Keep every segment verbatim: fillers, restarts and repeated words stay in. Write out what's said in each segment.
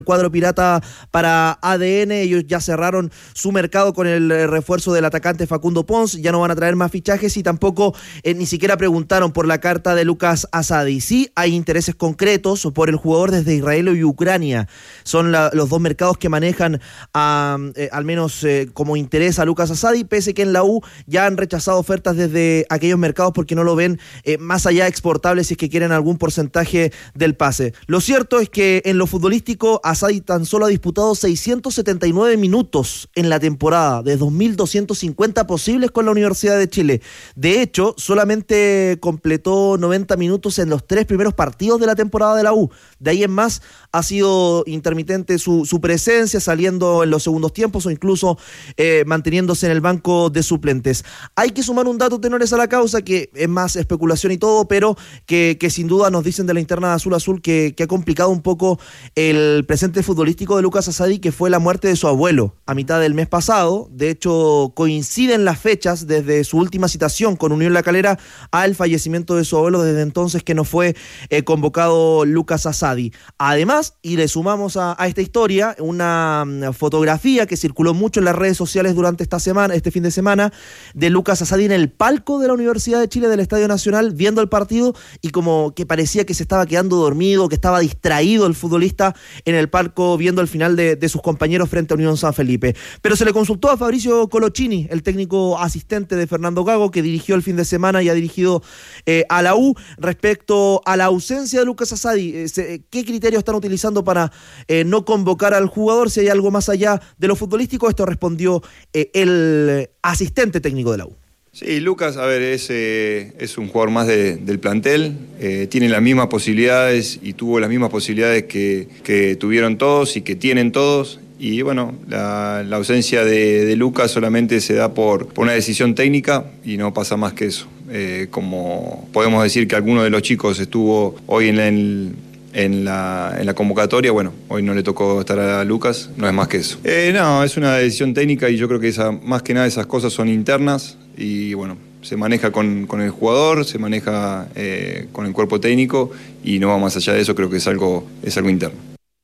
cuadro pirata para A D N. Ellos ya cerraron su mercado con el refuerzo del atacante Facundo Pons, ya no van a traer más fichajes y tampoco eh, ni siquiera preguntaron por la carta de Lucas Asadi. Sí hay intereses concretos por el jugador desde Israel y Ucrania, son la, los dos mercados que manejan a, eh, al menos eh, como interés a Lucas Asadi, pese que en la U ya han rechazado ofertas desde aquellos mercados porque no lo ven eh, más allá exportable si es que quieren algún porcentaje del pase. Lo cierto es que en lo futbolístico Asadi tan solo ha disputado seiscientos setenta y nueve minutos en la temporada, de dos mil doscientos cincuenta posibles con la Universidad de Chile. De hecho, solamente completó noventa minutos en los tres primeros partidos de la temporada de la U. De ahí en más ha sido intermitente su, su presencia, saliendo en los segundos tiempos o incluso eh, manteniéndose en el banco de suplentes. Hay que sumar un dato, tenores a la causa, que es más especulación y todo, pero que, que sin duda nos dicen de la interna de Azul Azul que, que ha complicado un poco el presente futbolístico de Lucas Asadi, que fue la muerte de su abuelo a mitad del mes pasado. De hecho, coinciden las fechas desde su última citación con Unión La Calera al fallecimiento de su abuelo, desde entonces que no fue eh, convocado Lucas Asadi. Además, y le sumamos a, a esta historia una, una fotografía que circuló mucho en las redes sociales durante esta semana, este fin de semana, de Lucas Asadi en el palco de la Universidad de Chile del Estadio Nacional, viendo el partido, y como que parecía que se estaba quedando dormido, que estaba distraído el futbolista en el palco viendo el final de, de sus compañeros frente a Unión San Felipe. Pero se le consultó a Fabricio Colochini, el técnico asistente de Fernando Gago, que dirigió el fin de semana y ha dirigido eh, a la U, respecto a la ausencia de Lucas Asadi. Eh, se, ¿Qué criterios están utilizando para eh, no convocar al jugador? Si hay algo más allá de lo futbolístico, esto respondió eh, el asistente técnico de la U. Sí, Lucas, a ver, es, eh, es un jugador más de, del plantel, eh, tiene las mismas posibilidades y tuvo las mismas posibilidades que, que tuvieron todos y que tienen todos. Y bueno, la, la ausencia de, de Lucas solamente se da por, por una decisión técnica y no pasa más que eso. Eh, como podemos decir que alguno de los chicos estuvo hoy en el... En la, en la convocatoria, bueno, hoy no le tocó estar a Lucas, no es más que eso. Eh, no, es una decisión técnica y yo creo que esa, más que nada esas cosas son internas y bueno, se maneja con, con el jugador, se maneja eh, con el cuerpo técnico y no va más allá de eso, creo que es algo, es algo interno.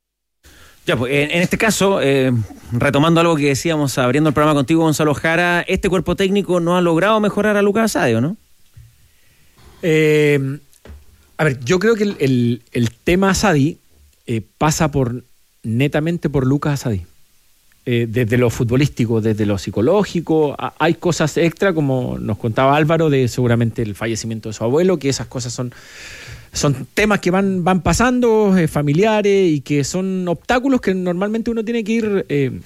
Ya, pues en, en este caso, eh, retomando algo que decíamos abriendo el programa contigo, Gonzalo Jara, este cuerpo técnico no ha logrado mejorar a Lucas Asadi, ¿o no? Eh... A ver, yo creo que el, el, el tema Asadi eh, pasa por netamente por Lucas Asadi. Eh, desde lo futbolístico, desde lo psicológico, a, hay cosas extra, como nos contaba Álvaro, de seguramente el fallecimiento de su abuelo, que esas cosas son, son temas que van, van pasando, eh, familiares, y que son obstáculos que normalmente uno tiene que ir eh,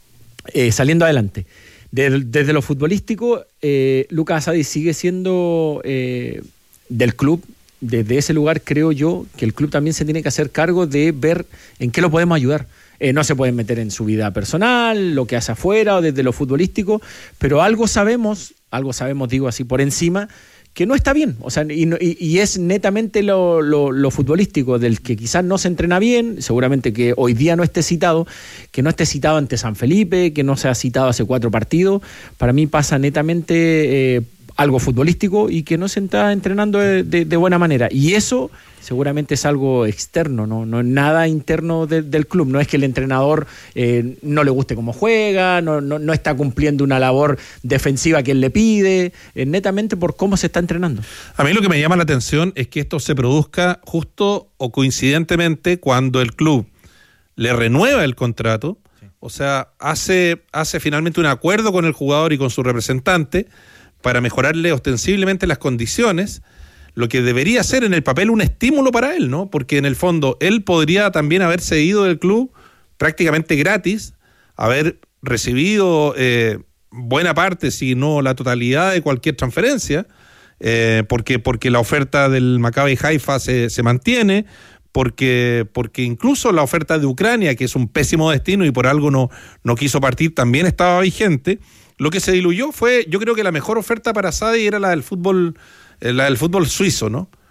eh, saliendo adelante. De, desde lo futbolístico, eh, Lucas Asadi sigue siendo eh, del club. Desde ese lugar creo yo que el club también se tiene que hacer cargo de ver en qué lo podemos ayudar. Eh, no se pueden meter en su vida personal, lo que hace afuera o desde lo futbolístico, pero algo sabemos, algo sabemos, digo así por encima, que no está bien. O sea, y, y, y es netamente lo, lo, lo futbolístico, del que quizás no se entrena bien, seguramente que hoy día no esté citado, que no esté citado ante San Felipe, que no se ha citado hace cuatro partidos. Para mí pasa netamente... Eh, algo futbolístico y que no se está entrenando de, de, de buena manera, y eso seguramente es algo externo, no, no es nada interno de, del club. No es que el entrenador eh, no le guste cómo juega, no, no, no está cumpliendo una labor defensiva que él le pide, es netamente por cómo se está entrenando. A mí lo que me llama la atención es que esto se produzca justo o coincidentemente cuando el club le renueva el contrato, sí. O sea, hace, hace finalmente un acuerdo con el jugador y con su representante para mejorarle ostensiblemente las condiciones, lo que debería ser en el papel un estímulo para él, ¿no? Porque en el fondo él podría también haberse ido del club prácticamente gratis, haber recibido eh, buena parte, si no la totalidad de cualquier transferencia, eh, porque, porque la oferta del Maccabi Haifa se, se mantiene, porque, porque incluso la oferta de Ucrania, que es un pésimo destino y por algo no, no quiso partir, también estaba vigente. Lo que se diluyó fue, yo creo que la mejor oferta para Asadi era la del fútbol, la del fútbol suizo, ¿no?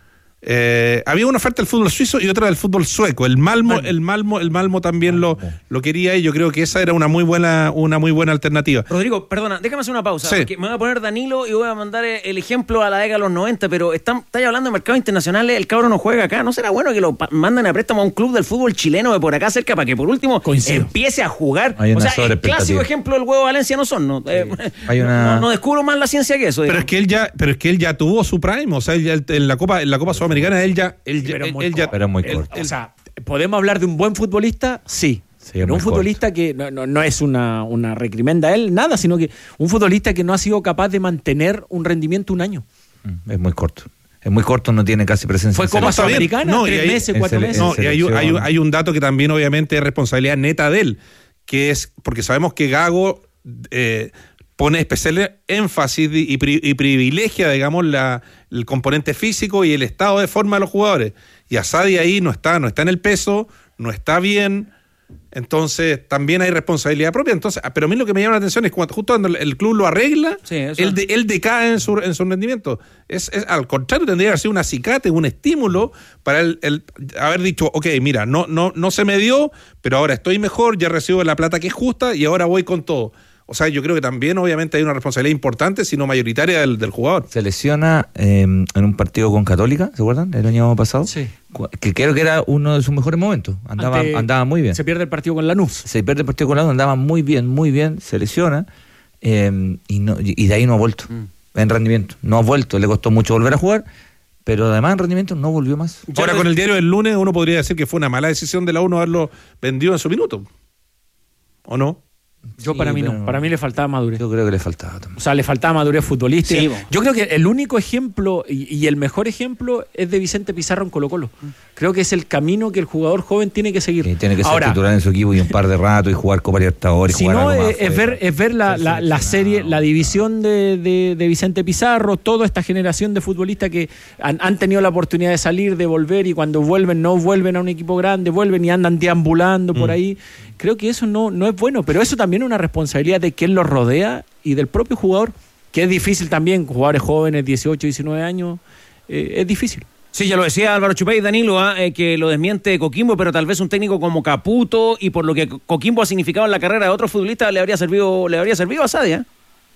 Eh, había una oferta del fútbol suizo y otra del fútbol sueco. El Malmo, el Malmo, el Malmo también lo, lo quería y yo creo que esa era una muy buena, una muy buena alternativa. Rodrigo, perdona, déjame hacer una pausa, Sí. porque me voy a poner Danilo y voy a mandar el ejemplo a la década de los noventa, pero están, estáis hablando de mercados internacionales, el cabro no juega acá. ¿No será bueno que lo pa- mandan a préstamo a un club del fútbol chileno de por acá cerca para que por último Coincido. empiece a jugar? Hay O una sea, el sobreexpectativa. clásico ejemplo del huevo Valencia no son, ¿no? Eh, Hay una- no, no descubro más la ciencia que eso. Pero digamos. es que él ya, pero es que él ya tuvo su prime, o sea, él ya- en la Copa, en la Copa Sudamericana él ya, él, Sí, ya- pero él, muy él ya, corto. Pero muy El- corto. o sea, ¿podemos hablar de un buen futbolista? Sí. Sí, pero muy un futbolista que no, no, no es una, una recrimenda a él, nada, sino que un futbolista que no ha sido capaz de mantener un rendimiento un año. Mm, Es muy corto. Es muy corto, no tiene casi presencia. Fue en Copa está bien. Sudamericana, No, y tres ahí- meses, en cuatro sele- meses. No, y hay, un- hay, un- selección. hay un dato que también obviamente es responsabilidad neta de él, que es porque sabemos que Gago eh, pone especial énfasis y, y pri- y privilegia, digamos, la, el componente físico y el estado de forma de los jugadores. Y Asadi ahí no está, no está en el peso, no está bien. Entonces también hay responsabilidad propia. Entonces, ah, pero a mí lo que me llama la atención es cuando justo cuando el club lo arregla, Sí, eso. él, de- él decae en su, en su rendimiento. Es, es al contrario, tendría que haber sido un acicate, un estímulo para él, él haber dicho, ok, mira, no, no, no se me dio, pero ahora estoy mejor, ya recibo la plata que es justa y ahora voy con todo. O sea, yo creo que también obviamente hay una responsabilidad importante, si no mayoritaria, del, del jugador. Se lesiona eh, en un partido con Católica, ¿se acuerdan? El año pasado. Sí. Cu- Que creo que era uno de sus mejores momentos. Andaba, Ante- andaba muy bien. Se pierde el partido con Lanús. Se pierde el partido con Lanús, andaba muy bien, muy bien, se lesiona eh, y, no, y de ahí no ha vuelto Mm. en rendimiento. No ha vuelto, le costó mucho volver a jugar, pero además en rendimiento no volvió más. Ahora lo- con el diario del lunes uno podría decir que fue una mala decisión de la U no haberlo vendido en su minuto. ¿O no? Yo Sí, para mí pero- no, para mí le faltaba madurez. Yo creo que le faltaba O también. sea, le faltaba madurez futbolística. Sí, bo. Yo creo que el único ejemplo y, y el mejor ejemplo es de Vicente Pizarro en Colo-Colo. Creo que es el camino que el jugador joven tiene que seguir. Que tiene que ser Ahora, titular en su equipo y un par de rato y jugar Copa Libertadores. si jugar no, algo más es, es fuera. ver, es ver la, Ser la, la seleccionado. serie, la división de, de, de Vicente Pizarro, toda esta generación de futbolistas que han, han tenido la oportunidad de salir, de volver y cuando vuelven no vuelven a un equipo grande, vuelven y andan deambulando por ahí. Creo que eso no, no es bueno, pero eso también es una responsabilidad de quien los rodea y del propio jugador, que es difícil también, jugadores jóvenes, dieciocho, diecinueve años, eh, es difícil. Sí, ya lo decía Álvaro Chupay, Danilo, ah, eh, que lo desmiente Coquimbo, pero tal vez un técnico como Caputo y por lo que Coquimbo ha significado en la carrera de otros futbolistas le habría servido, le habría servido a Sadia.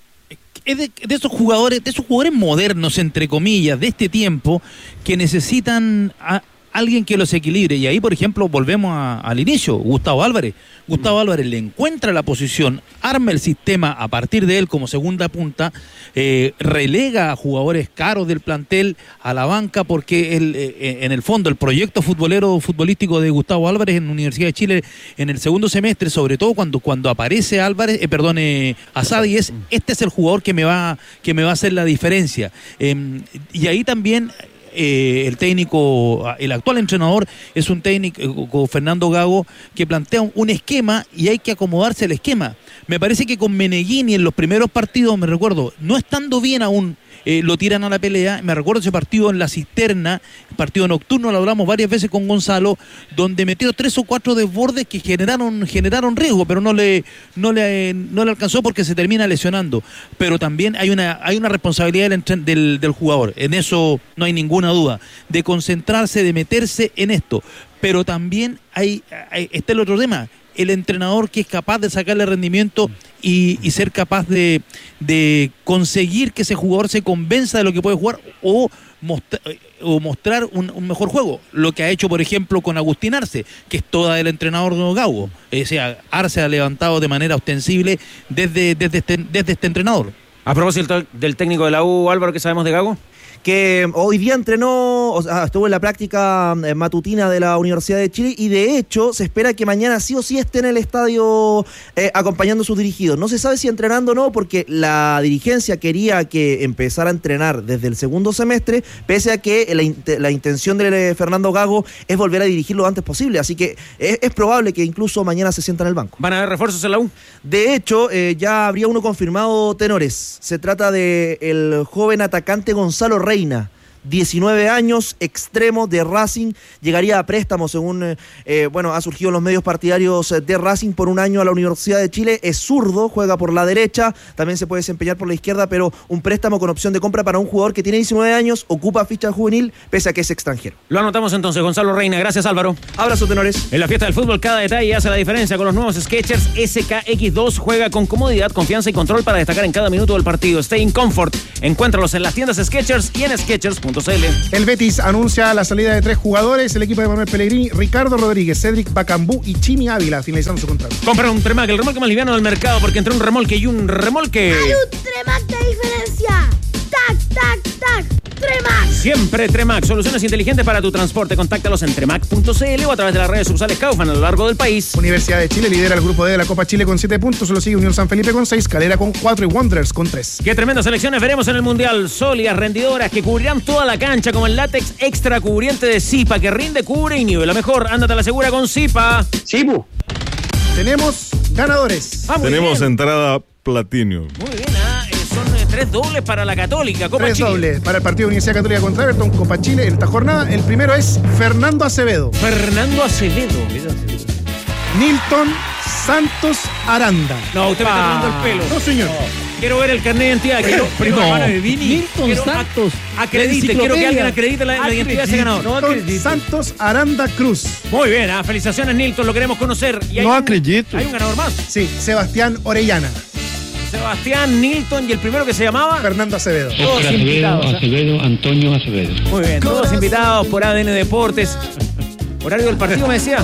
Es de, de esos jugadores, de esos jugadores modernos, entre comillas, de este tiempo, que necesitan a alguien que los equilibre. Y ahí, por ejemplo, volvemos a- al inicio, Gustavo Álvarez. Gustavo Álvarez le encuentra la posición, arma el sistema a partir de él como segunda punta, eh, relega a jugadores caros del plantel a la banca, porque el, eh, en el fondo el proyecto futbolero futbolístico de Gustavo Álvarez en la Universidad de Chile en el segundo semestre, sobre todo cuando, cuando aparece Álvarez, eh, perdón, eh, Asadi, es este es el jugador que me va, que me va a hacer la diferencia. Eh, y ahí también eh, el técnico, el actual entrenador es un técnico, Fernando Gago, que plantea un, un esquema y hay que acomodarse al esquema. Me parece que con Meneghini en los primeros partidos, me recuerdo, no estando bien aún, eh, lo tiran a la pelea. Me recuerdo ese partido en la Cisterna, partido nocturno, lo hablamos varias veces con Gonzalo, donde metió tres o cuatro desbordes que generaron generaron riesgo, pero no le no le no le alcanzó porque se termina lesionando. Pero también hay una hay una responsabilidad del, entren- del, del jugador, en eso no hay ninguna duda, de concentrarse, de meterse en esto. Pero también hay, hay está el otro tema, el entrenador que es capaz de sacarle rendimiento y, y ser capaz de, de conseguir que ese jugador se convenza de lo que puede jugar o, mostra, o mostrar un, un mejor juego. Lo que ha hecho, por ejemplo, con Agustín Arce, que es toda del entrenador de Gago. O sea, Arce ha levantado de manera ostensible desde, desde, este, desde este entrenador. A propósito del técnico de la U, Álvaro, ¿qué sabemos de Gago? Que hoy día entrenó, o sea, estuvo en la práctica eh, matutina de la Universidad de Chile y de hecho se espera que mañana sí o sí esté en el estadio eh, acompañando a sus dirigidos. No se sabe si entrenando o no porque la dirigencia quería que empezara a entrenar desde el segundo semestre, pese a que la, int- la intención de Fernando Gago es volver a dirigir lo antes posible, así que es, es probable que incluso mañana se sienta en el banco. ¿Van a haber refuerzos en la U? De hecho, eh, ya habría uno confirmado, tenores. Se trata de el joven atacante Gonzalo Reina, diecinueve años, extremo de Racing, llegaría a préstamo según, eh, bueno, ha surgido en los medios partidarios de Racing por un año a la Universidad de Chile, es zurdo, juega por la derecha, también se puede desempeñar por la izquierda, pero un préstamo con opción de compra para un jugador que tiene diecinueve años, ocupa ficha juvenil, pese a que es extranjero. Lo anotamos entonces, Gonzalo Reina. Gracias, Álvaro. Abrazo, tenores. En la fiesta del fútbol, cada detalle hace la diferencia. Con los nuevos Skechers S K X dos, juega con comodidad, confianza y control para destacar en cada minuto del partido. Stay in comfort. Encuéntralos en las tiendas Skechers y en skechers punto c l. El Betis anuncia la salida de tres jugadores, el equipo de Manuel Pellegrini, Ricardo Rodríguez, Cedric Bacambú y Chimi Ávila, finalizando su contrato. Compra un Tremac, el remolque más liviano del mercado, porque entre un remolque y un remolque... ¡Hay un Tremac de diferencia! ¡Tac, tac, tac! ¡Tremac! Siempre Tremac, soluciones inteligentes para tu transporte. Contáctalos en tremac punto c l o a través de las redes sucursales Kaufman a lo largo del país. Universidad de Chile lidera el grupo D de la Copa Chile con siete puntos, lo sigue Unión San Felipe con seis, Calera con cuatro y Wanderers con tres. Qué tremendas selecciones veremos en el Mundial. Sólidas, rendidoras, que cubrirán toda la cancha, como el látex extra cubriente de Zipa, que rinde, cubre y nivela mejor. Ándate a la segura con Zipa. Zipu. Tenemos ganadores. Ah, muy Tenemos bien. entrada Platinum. Muy bien, ah, eh, son eh, tres dobles para la Católica, Copa Tres Chile. dobles para el partido Universidad Católica contra Everton, Copa Chile en esta jornada. El primero es Fernando Acevedo. Fernando Acevedo. Nilton Santos Aranda. No, usted me está tomando el pelo. No, señor. Quiero ver el carnet de identidad. Quiero, Primo no. hermano de Vini. Milton Quiero- Santos. Acredite, quiero que alguien acredite la, la identidad de ese ganador. No Nilton acredito. Santos Aranda Cruz. Muy bien, ah, felicitaciones, Nilton, lo queremos conocer. Y hay No un- acredito. Hay un ganador más. Sí, Sebastián Orellana. Sebastián Nilton y el primero que se llamaba. Fernando Acevedo. Todos invitados. ¿eh? Acevedo, Antonio Acevedo. Muy bien, todos invitados por A D N Deportes. Horario del partido, me decía.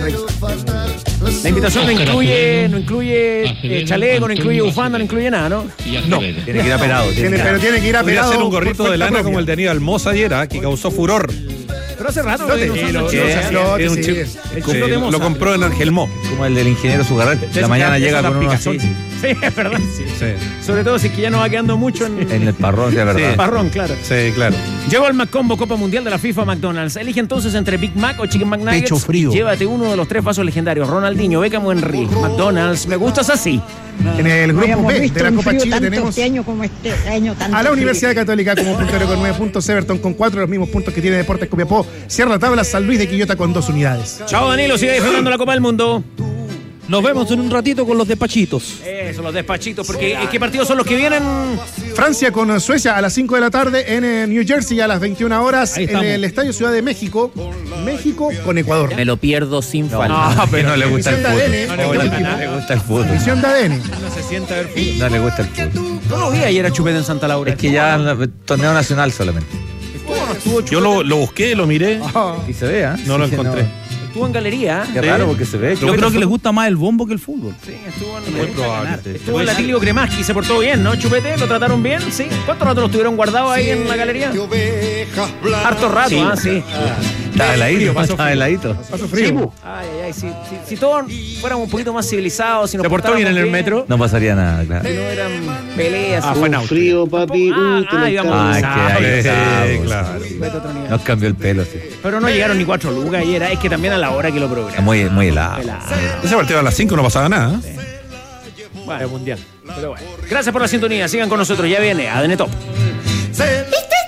La invitación no incluye, no incluye eh, chaleco, no incluye bufanda, no incluye nada, ¿no? No. Tiene que ir apelado. Tiene, pero tiene que ir Podría apelado. hacer un gorrito por de cuenta lana propia. como el de Aníbal Mosa ayer, ¿ah? Que causó furor. Pero hace rato No que te- viene sí, usando lo- chile, sí, ¿eh? lo- Es un sí. chip- El Sí, chilo de lo Moza. compró en Angelmó. Como el del ingeniero Zugarrat. La mañana Eso llega tan con uno así. picazón. Sí, es verdad. Sí, Sobre todo si es que ya no va quedando mucho en, En el parrón, de verdad. el parrón, claro. sí, claro. Llegó el McCombo Copa Mundial de la FIFA McDonald's. Elige entonces entre Big Mac o Chicken McNuggets. Pecho frío. Llévate uno de los tres vasos legendarios. Ronaldinho, Beckham o Henry. McDonald's, me gustas así. En el grupo Habíamos B visto de la un Copa frío Chile tanto tenemos este año como este año tanto a la frío. Universidad Católica como puntero con nueve puntos, Everton con cuatro, los mismos puntos que tiene Deportes Copiapó. Cierra tabla San Luis de Quillota con dos unidades. Chao, Danilo, sigue disfrutando la Copa del Mundo. Nos vemos en un ratito con los despachitos. Eso, los despachitos, porque eh, ¿qué partidos son los que vienen? Francia con Suecia a las cinco de la tarde en eh, New Jersey a las veintiuna horas Ahí en estamos. el Estadio Ciudad de México. México con Ecuador. Me lo pierdo sin No, falta. pero no le gusta el Visión de fútbol. A D N, No ¿de le qué gusta- equipo? no le gusta el fútbol. Visión de A D N. No se sienta a ver fútbol. No le gusta el fútbol. No lo vi ayer a Chupete en Santa Laura. Es que ya en el torneo nacional solamente. Estuvo, no estuvo Chupete. Yo lo, lo busqué, lo miré, Y se ve, ¿ah? no lo Sí, encontré. Estuvo en galería. Qué Sí. raro porque se ve. Yo creo que les gusta más el bombo que el fútbol. Sí, estuvo en, Muy probable. estuvo en la Tilio Kremaski, se portó bien, ¿no? Chupete, ¿lo trataron bien? Sí. ¿Cuánto rato lo estuvieron guardados ahí en la galería? Harto rato, ah, sí. Está heladito, está heladito. Paso frío. Ay, ay, ay, si, si, si todos fuéramos un poquito más civilizados, si nos ¿Se portó bien en el portáramos metro? No pasaría nada, claro. si no eran peleas. Ah, fue en auto. Frío, papi. Ah, Uy, te ah, lo íbamos- encargo. Ay, que ahí Sí, está. claro. Vete a otro nivel. Nos cambió el pelo, sí. Pero no llegaron ni cuatro lucas ayer, es que también a la hora que lo Está programan. muy, muy helado. Ese partido a las cinco no pasaba nada. ¿eh? Bueno, mundial. Pero bueno. Gracias por la sintonía, sigan con nosotros, ya viene A D N Top. Se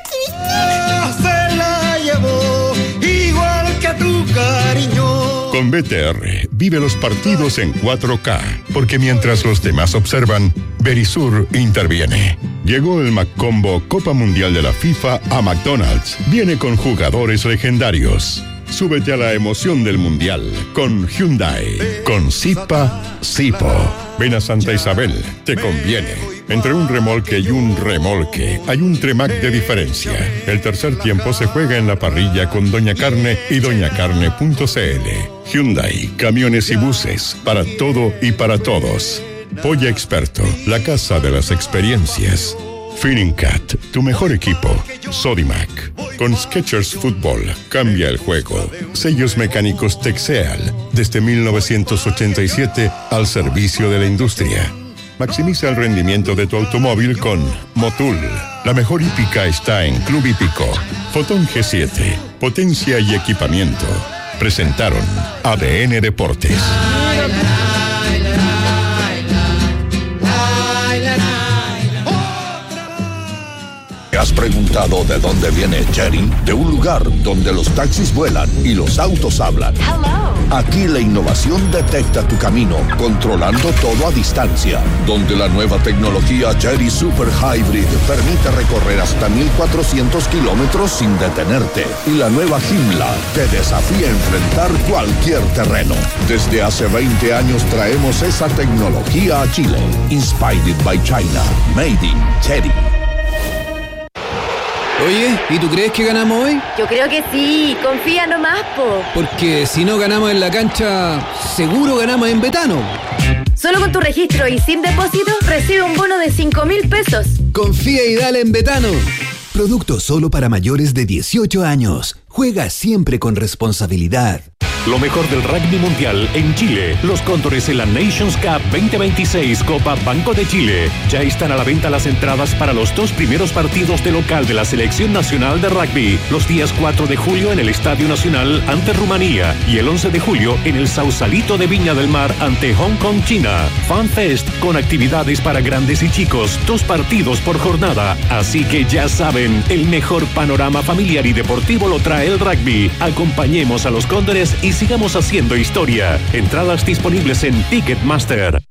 la llevó igual que a tu cariño. Con B T R, vive los partidos en cuatro K, porque mientras los demás observan, Verisur interviene. Llegó el McCombo Copa Mundial de la FIFA a McDonald's. Viene con jugadores legendarios. Súbete a la emoción del Mundial con Hyundai. Con Zipa, Zipo. Ven a Santa Isabel, te conviene. Entre un remolque y un remolque hay un Tremac de diferencia. El tercer tiempo se juega en la parrilla con Doña Carne y doña carne punto c l. Hyundai, camiones y buses, para todo y para todos. Polla Experto, la casa de las experiencias. Feeling Cat, tu mejor equipo. Sodimac. Con Skechers Fútbol, cambia el juego. Sellos mecánicos Texeal, desde mil novecientos ochenta y siete al servicio de la industria. Maximiza el rendimiento de tu automóvil con Motul. La mejor hípica está en Club Hípico. Fotón G siete, potencia y equipamiento. Presentaron A D N Deportes. ¿Te has preguntado de dónde viene Chery? De un lugar donde los taxis vuelan y los autos hablan. Hello. Aquí la innovación detecta tu camino, controlando todo a distancia. Donde la nueva tecnología Chery Super Hybrid permite recorrer hasta mil cuatrocientos kilómetros sin detenerte. Y la nueva Himmler te desafía a enfrentar cualquier terreno. Desde hace veinte años traemos esa tecnología a Chile. Inspired by China. Made in Chery. Oye, ¿y tú crees que ganamos hoy? Yo creo que sí, confía nomás, po. Porque si no ganamos en la cancha, seguro ganamos en Betano. Solo con tu registro y sin depósito, recibe un bono de cinco mil pesos. Confía y dale en Betano. Producto solo para mayores de dieciocho años. Juega siempre con responsabilidad. Lo mejor del rugby mundial en Chile. Los Cóndores en la Nations Cup veinte veintiséis Copa Banco de Chile. Ya están a la venta las entradas para los dos primeros partidos de local de la Selección Nacional de Rugby. Los días cuatro de julio en el Estadio Nacional ante Rumanía y el once de julio en el Sausalito de Viña del Mar ante Hong Kong, China. Fan Fest con actividades para grandes y chicos. Dos partidos por jornada. Así que ya saben, el mejor panorama familiar y deportivo lo trae el rugby. Acompañemos a los Cóndores y sigamos haciendo historia. Entradas disponibles en Ticketmaster.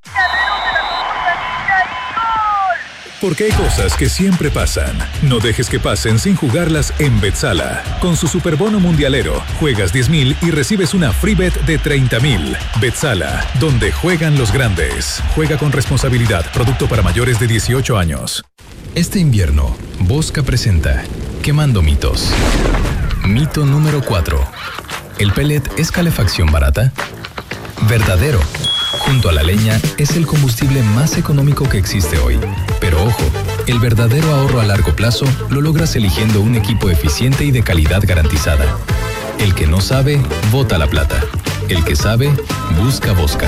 Porque hay cosas que siempre pasan. No dejes que pasen sin jugarlas en Betsala. Con su superbono mundialero, juegas diez mil y recibes una free bet de treinta mil. Betsala, donde juegan los grandes. Juega con responsabilidad. Producto para mayores de dieciocho años. Este invierno, Bosca presenta Quemando mitos. Mito número cuatro. ¿El pellet es calefacción barata? Verdadero. Junto a la leña, es el combustible más económico que existe hoy. Pero ojo, el verdadero ahorro a largo plazo lo logras eligiendo un equipo eficiente y de calidad garantizada. El que no sabe, bota la plata. El que sabe, busca Bosca.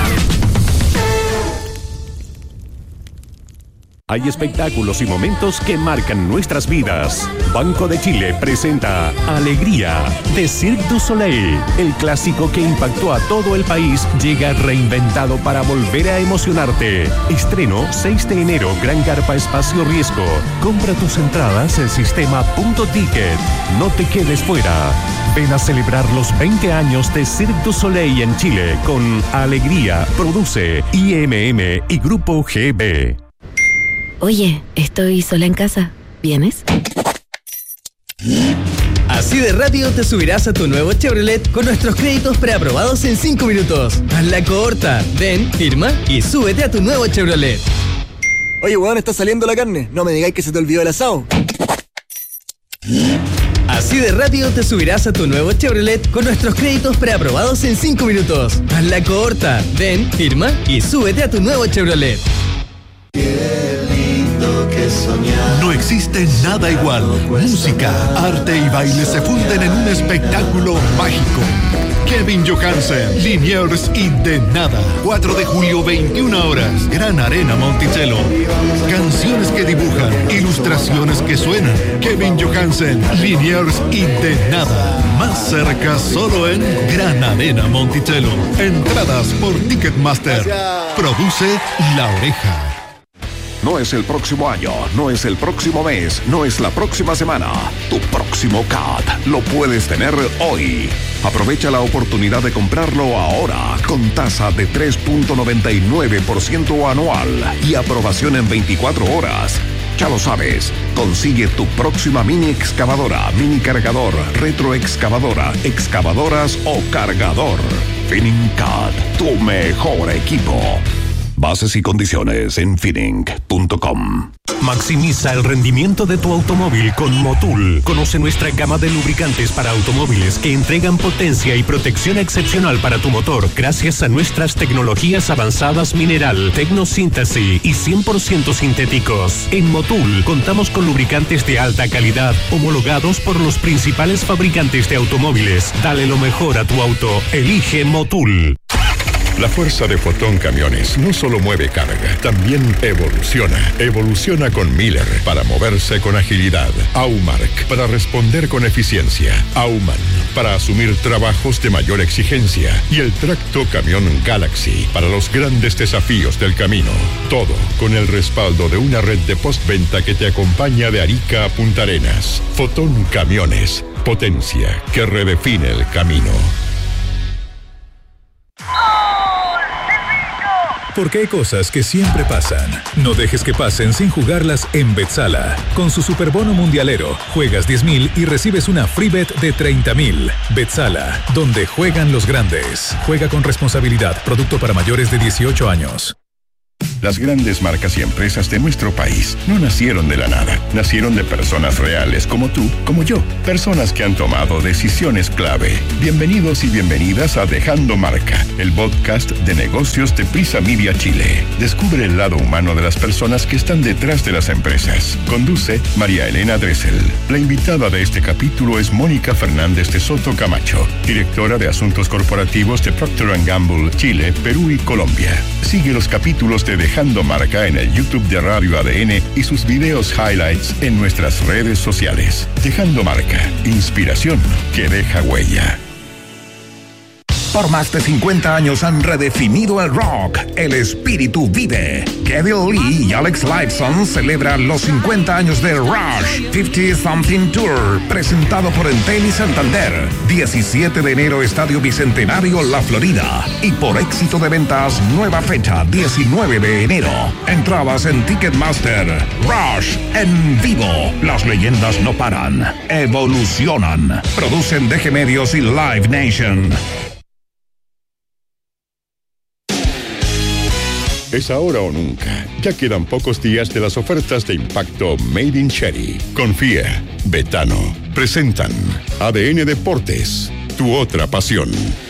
Hay espectáculos y momentos que marcan nuestras vidas. Banco de Chile presenta Alegría de Cirque du Soleil. El clásico que impactó a todo el país llega reinventado para volver a emocionarte. Estreno seis de enero, Gran Carpa Espacio Riesgo. Compra tus entradas en sistema punto ticket. No te quedes fuera. Ven a celebrar los veinte años de Cirque du Soleil en Chile con Alegría. Produce I M M y Grupo G B. Oye, estoy sola en casa. ¿Vienes? Así de rápido te subirás a tu nuevo Chevrolet con nuestros créditos preaprobados en cinco minutos. Hazla corta. Ven, firma y súbete a tu nuevo Chevrolet. Oye, weón, está saliendo la carne. No me digáis que se te olvidó el asado. Así de rápido te subirás a tu nuevo Chevrolet con nuestros créditos preaprobados en cinco minutos. Hazla corta. Ven, firma y súbete a tu nuevo Chevrolet. No existe nada igual. Música, arte y baile se funden en un espectáculo mágico. Kevin Johansen, Liniers y De Nada. cuatro de julio, veintiuna horas. Gran Arena Monticello. Canciones que dibujan, ilustraciones que suenan. Kevin Johansen, Liniers y De Nada. Más cerca solo en Gran Arena Monticello. Entradas por Ticketmaster. Produce La Oreja. No es el próximo año, no es el próximo mes, no es la próxima semana. Tu próximo C A T lo puedes tener hoy. Aprovecha la oportunidad de comprarlo ahora con tasa de tres punto noventa y nueve por ciento anual y aprobación en veinticuatro horas. Ya lo sabes, consigue tu próxima mini excavadora, mini cargador, retroexcavadora, excavadoras o cargador. Finning-Cat, tu mejor equipo. Bases y condiciones en finning punto com. Maximiza el rendimiento de tu automóvil con Motul. Conoce nuestra gama de lubricantes para automóviles que entregan potencia y protección excepcional para tu motor gracias a nuestras tecnologías avanzadas mineral, tecnosíntesis y cien por ciento sintéticos. En Motul contamos con lubricantes de alta calidad homologados por los principales fabricantes de automóviles. Dale lo mejor a tu auto. Elige Motul. La fuerza de Fotón Camiones no solo mueve carga, también evoluciona. Evoluciona con Miller para moverse con agilidad. Aumark para responder con eficiencia. Auman para asumir trabajos de mayor exigencia. Y el Tracto Camión Galaxy para los grandes desafíos del camino. Todo con el respaldo de una red de postventa que te acompaña de Arica a Punta Arenas. Fotón Camiones. Potencia que redefine el camino. Porque hay cosas que siempre pasan. No dejes que pasen sin jugarlas en Betsala. Con su Superbono Mundialero, juegas diez mil y recibes una free bet de treinta mil. Betsala, donde juegan los grandes. Juega con responsabilidad. Producto para mayores de dieciocho años. Las grandes marcas y empresas de nuestro país no nacieron de la nada. Nacieron de personas reales como tú, como yo. Personas que han tomado decisiones clave. Bienvenidos y bienvenidas a Dejando Marca, el podcast de negocios de Prisa Media Chile. Descubre el lado humano de las personas que están detrás de las empresas. Conduce María Elena Dressel. La invitada de este capítulo es Mónica Fernández de Soto Camacho, directora de Asuntos Corporativos de Procter and Gamble, Chile, Perú y Colombia. Sigue los capítulos de Dejando Marca en el YouTube de Radio A D N y sus videos highlights en nuestras redes sociales. Dejando Marca, inspiración que deja huella. Por más de cincuenta años han redefinido el rock. El espíritu vive. Kevin Lee y Alex Lifeson celebran los cincuenta años de Rush cincuenta Something Tour, presentado por Entel y Santander. diecisiete de enero, Estadio Bicentenario, La Florida. Y por éxito de ventas, nueva fecha, diecinueve de enero. Entradas en Ticketmaster. Rush en vivo. Las leyendas no paran, evolucionan. Producen D G Medios y Live Nation. Es ahora o nunca. Ya quedan pocos días de las ofertas de impacto Made in Cherry. Confía, Betano. Presentan A D N Deportes, tu otra pasión.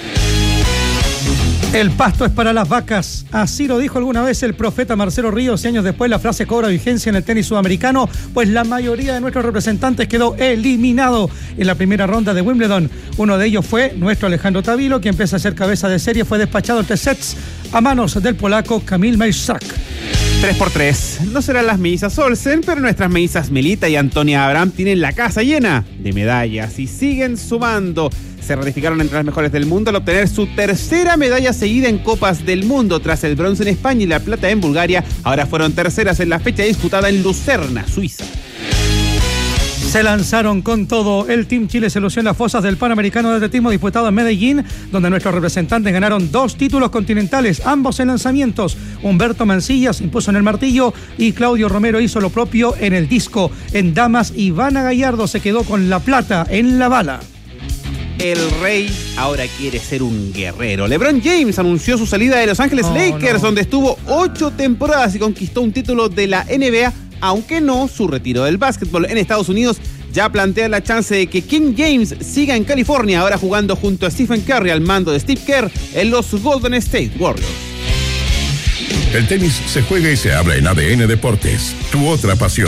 El pasto es para las vacas. Así lo dijo alguna vez el profeta Marcelo Ríos y años después la frase cobra vigencia en el tenis sudamericano, pues la mayoría de nuestros representantes quedó eliminado en la primera ronda de Wimbledon. Uno de ellos fue nuestro Alejandro Tavilo, quien pese a ser cabeza de serie fue despachado en tres sets a manos del polaco Kamil Majchrzak. tres por tres. No serán las mellizas Olsen, pero nuestras mellizas Melita y Antonia Abraham tienen la casa llena de medallas y siguen sumando. Se ratificaron entre las mejores del mundo al obtener su tercera medalla seguida en Copas del Mundo. Tras el bronce en España y la plata en Bulgaria, ahora fueron terceras en la fecha disputada en Lucerna, Suiza. Se lanzaron con todo. El Team Chile se lució en las fosas del Panamericano de Atletismo disputado en Medellín, donde nuestros representantes ganaron dos títulos continentales, ambos en lanzamientos. Humberto Mancillas impuso en el martillo y Claudio Romero hizo lo propio en el disco. En damas, Ivana Gallardo se quedó con la plata en la bala. El rey ahora quiere ser un guerrero. LeBron James anunció su salida de Los Ángeles oh, Lakers, no. donde estuvo ocho temporadas y conquistó un título de la N B A, aunque no su retiro del básquetbol. En Estados Unidos ya plantea la chance de que King James siga en California, ahora jugando junto a Stephen Curry al mando de Steve Kerr en los Golden State Warriors. El tenis se juega y se habla en A D N Deportes, tu otra pasión.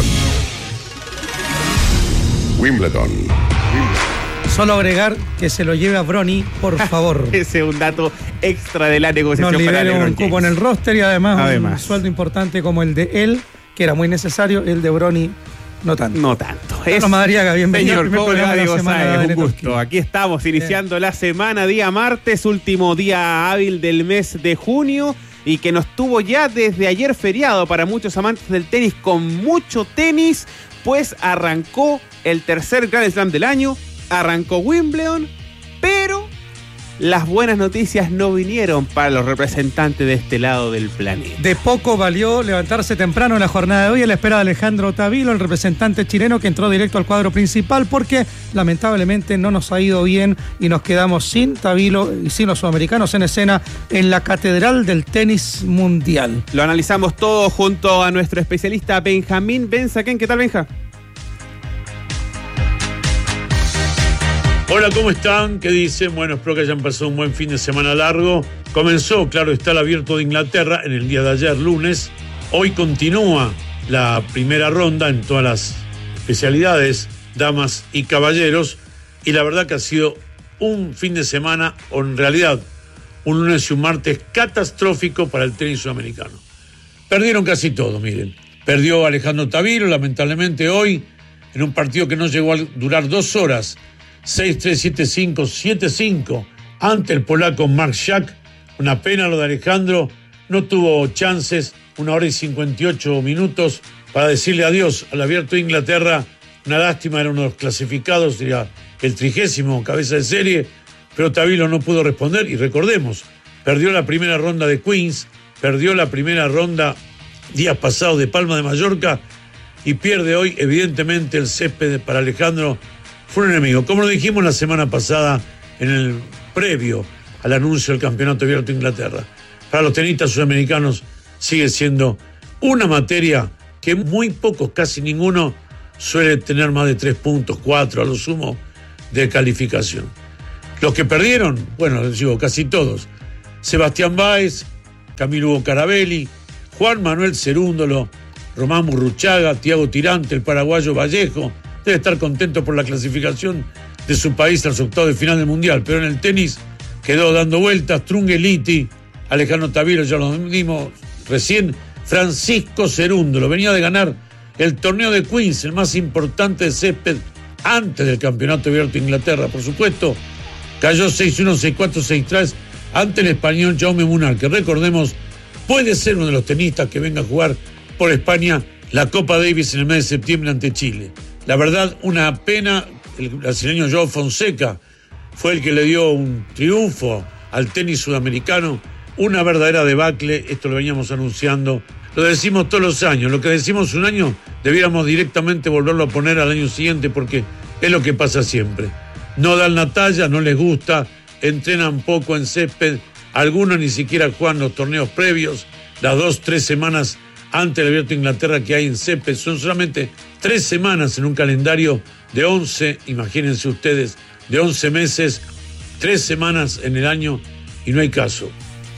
Wimbledon. Solo agregar que se lo lleve a Bronny, por favor. Ese es un dato extra de la negociación. Nos para libere un James. cupo en el roster y además, además un sueldo importante como el de él, que era muy necesario, el de Bronny no tanto. No tanto. Carlos Madariaga, bienvenido. Señor, ¿cómo le va, Diego Sáez? Un gusto. Aquí estamos iniciando la semana, día martes, último día hábil del mes de junio, y que nos tuvo ya desde ayer feriado para muchos amantes del tenis, con mucho tenis, pues arrancó el tercer Grand Slam del año. Arrancó Wimbledon, pero las buenas noticias no vinieron para los representantes de este lado del planeta. De poco valió levantarse temprano en la jornada de hoy a la espera de Alejandro Tavilo, el representante chileno que entró directo al cuadro principal, porque lamentablemente no nos ha ido bien y nos quedamos sin Tavilo y sin los sudamericanos en escena en la catedral del tenis mundial. Lo analizamos todo junto a nuestro especialista Benjamín Benzaquén. ¿Qué tal, Benja? Hola, ¿cómo están? ¿Qué dicen? Bueno, espero que hayan pasado un buen fin de semana largo. Comenzó, claro, está el Abierto de Inglaterra en el día de ayer, lunes. Hoy continúa la primera ronda en todas las especialidades, damas y caballeros. Y la verdad que ha sido un fin de semana, o en realidad un lunes y un martes catastrófico para el tenis sudamericano. Perdieron casi todo, miren. Perdió Alejandro Tavilo, lamentablemente hoy, en un partido que no llegó a durar dos horas, seis tres, siete cinco, siete cinco, ante el polaco Mark Schack. Una pena lo de Alejandro, no tuvo chances, una hora y cincuenta y ocho minutos para decirle adiós al Abierto de Inglaterra. Una lástima, era uno de los clasificados, sería el trigésimo cabeza de serie, pero Tavilo no pudo responder. Y recordemos, perdió la primera ronda de Queens, perdió la primera ronda días pasados de Palma de Mallorca y pierde hoy. Evidentemente el césped para Alejandro fue un enemigo, como lo dijimos la semana pasada en el previo al anuncio del Campeonato Abierto de Inglaterra. Para los tenistas sudamericanos sigue siendo una materia que muy pocos, casi ninguno, suele tener más de tres puntos, cuatro a lo sumo de calificación. Los que perdieron, bueno, les digo, casi todos: Sebastián Báez, Camilo Hugo Carabelli, Juan Manuel Cerúndolo, Román Burruchaga, Tiago Tirante, el paraguayo Vallejo. Debe estar contento por la clasificación de su país a los octavos de final del Mundial, pero en el tenis quedó dando vueltas Trungeliti, Alejandro Tavilo, ya lo dimos recién, Francisco Cerúndolo, venía de ganar el torneo de Queens, el más importante de césped antes del Campeonato Abierto de Inglaterra, por supuesto. Cayó seis uno, seis cuatro, seis tres ante el español Jaume Munar, que recordemos puede ser uno de los tenistas que venga a jugar por España la Copa Davis en el mes de septiembre ante Chile. La verdad, una pena. El brasileño João Fonseca fue el que le dio un triunfo al tenis sudamericano, una verdadera debacle. Esto lo veníamos anunciando, lo decimos todos los años. Lo que decimos un año debiéramos directamente volverlo a poner al año siguiente, porque es lo que pasa siempre. No dan la talla, no les gusta, entrenan poco en césped, algunos ni siquiera juegan los torneos previos, las dos, tres semanas antes del Abierto de Inglaterra que hay en césped. Son solamente tres semanas en un calendario de once, imagínense ustedes, de once meses, tres semanas en el año y no hay caso.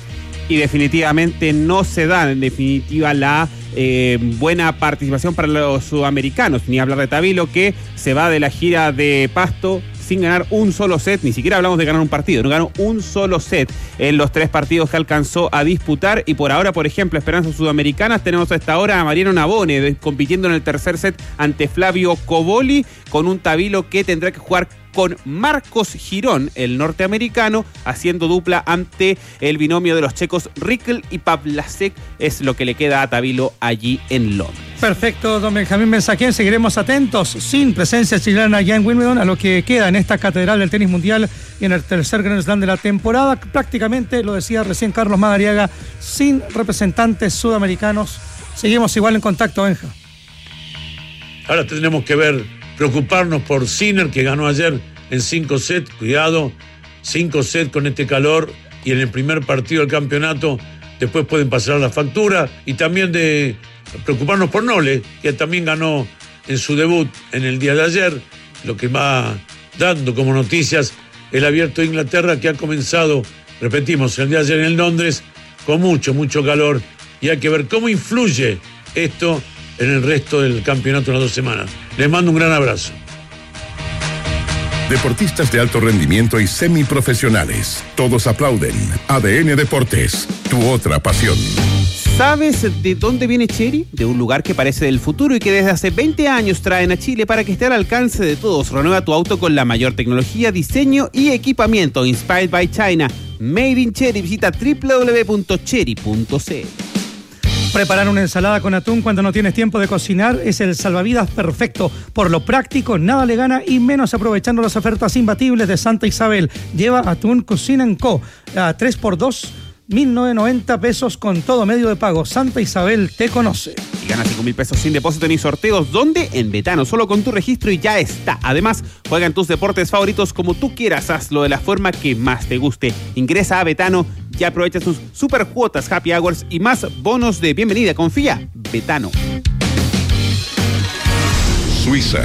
Y definitivamente no se da, en definitiva, la eh, buena participación para los sudamericanos. Ni hablar de Tavilo, que se va de la gira de Pasto sin ganar un solo set, ni siquiera hablamos de ganar un partido, no ganó un solo set en los tres partidos que alcanzó a disputar. Y por ahora, por ejemplo, esperanzas sudamericanas, tenemos a esta hora a Mariano Navone compitiendo en el tercer set ante Flavio Coboli, con un Tavilo que tendrá que jugar con Marcos Girón, el norteamericano, haciendo dupla ante el binomio de los checos Rickel y Pavlasek. Es lo que le queda a Tavilo allí en Londres. Perfecto, don Benjamín Mensaquén. Seguiremos atentos, sin presencia chilena allá en Wimbledon, a lo que queda en esta catedral del tenis mundial y en el tercer Grand Slam de la temporada. Prácticamente, lo decía recién Carlos Madariaga, sin representantes sudamericanos. Seguimos igual en contacto, Benja. Ahora tendremos que ver, preocuparnos por Sinner, que ganó ayer en cinco sets. Cuidado, cinco sets con este calor y en el primer partido del campeonato después pueden pasar la factura. Y también de preocuparnos por Nole, que también ganó en su debut en el día de ayer, lo que va dando como noticias el Abierto de Inglaterra, que ha comenzado, repetimos, el día de ayer en Londres, con mucho, mucho calor, y hay que ver cómo influye esto en el resto del campeonato en las dos semanas. Les mando un gran abrazo. Deportistas de alto rendimiento y semiprofesionales, todos aplauden. A D N Deportes, tu otra pasión. ¿Sabes de dónde viene Chery? De un lugar que parece del futuro y que desde hace veinte años traen a Chile para que esté al alcance de todos. Renueva tu auto con la mayor tecnología, diseño y equipamiento. Inspired by China. Made in Chery. Visita doble u doble u doble u punto chery punto c l. Preparar una ensalada con atún cuando no tienes tiempo de cocinar es el salvavidas perfecto. Por lo práctico, nada le gana y menos aprovechando las ofertas imbatibles de Santa Isabel. Lleva Atún Cocina en Co. a tres por dos, mil novecientos noventa pesos con todo medio de pago. Santa Isabel te conoce. Y gana cinco mil pesos sin depósito ni sorteos. ¿Dónde? En Betano. Solo con tu registro y ya está. Además, juega en tus deportes favoritos como tú quieras. Hazlo de la forma que más te guste. Ingresa a Betano y aprovecha sus super cuotas, happy hours y más bonos de bienvenida. Confía. Betano. Suiza.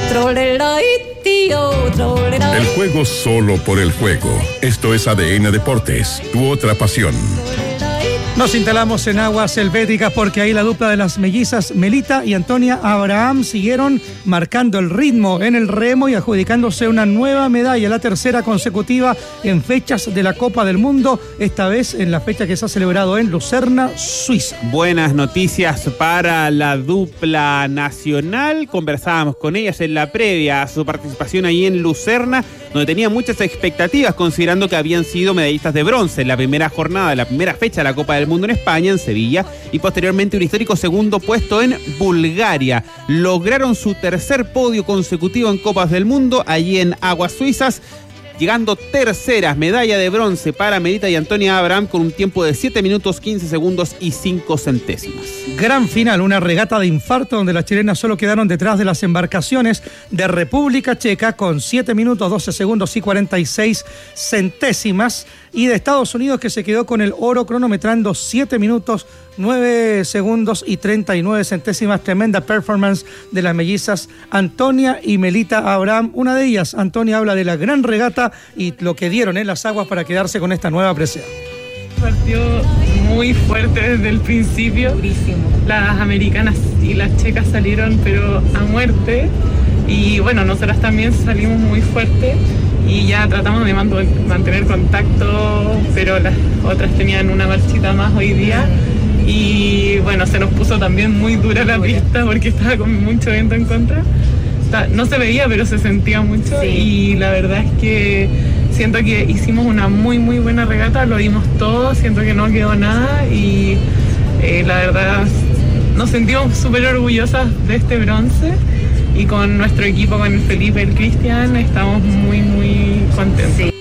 El juego solo por el juego. Esto es A D N Deportes, tu otra pasión. Nos instalamos en aguas helvéticas porque ahí la dupla de las mellizas Melita y Antonia Abraham siguieron marcando el ritmo en el remo y adjudicándose una nueva medalla, la tercera consecutiva en fechas de la Copa del Mundo, esta vez en la fecha que se ha celebrado en Lucerna, Suiza. Buenas noticias para la dupla nacional. Conversábamos con ellas en la previa a su participación ahí en Lucerna, donde tenían muchas expectativas considerando que habían sido medallistas de bronce en la primera jornada, la primera fecha de la Copa del Mundo en España, en Sevilla, y posteriormente un histórico segundo puesto en Bulgaria. Lograron su tercer podio consecutivo en Copas del Mundo allí en aguas suizas, llegando terceras, medalla de bronce para Melita y Antonia Abraham con un tiempo de siete minutos quince segundos y cinco centésimas. Gran final, una regata de infarto donde las chilenas solo quedaron detrás de las embarcaciones de República Checa con siete minutos doce segundos y cuarenta y seis centésimas, y de Estados Unidos, que se quedó con el oro cronometrando siete minutos nueve segundos y treinta y nueve centésimas. Tremenda performance de las mellizas Antonia y Melita Abraham. Una de ellas, Antonia, habla de la gran regata y lo que dieron en las aguas para quedarse con esta nueva presea. Partió muy fuerte desde el principio. Durísimo. Las americanas y las checas salieron pero a muerte, y bueno, nosotras también salimos muy fuerte y ya tratamos de mantener contacto, pero las otras tenían una marchita más hoy día. Y bueno, se nos puso también muy dura la pista porque estaba con mucho viento en contra. No se veía, pero se sentía mucho, sí. Y la verdad es que siento que hicimos una muy muy buena regata, lo dimos todo, siento que no quedó nada y eh, la verdad nos sentimos súper orgullosas de este bronce, y con nuestro equipo, con el Felipe, el Cristian, estamos muy muy contentos. Sí.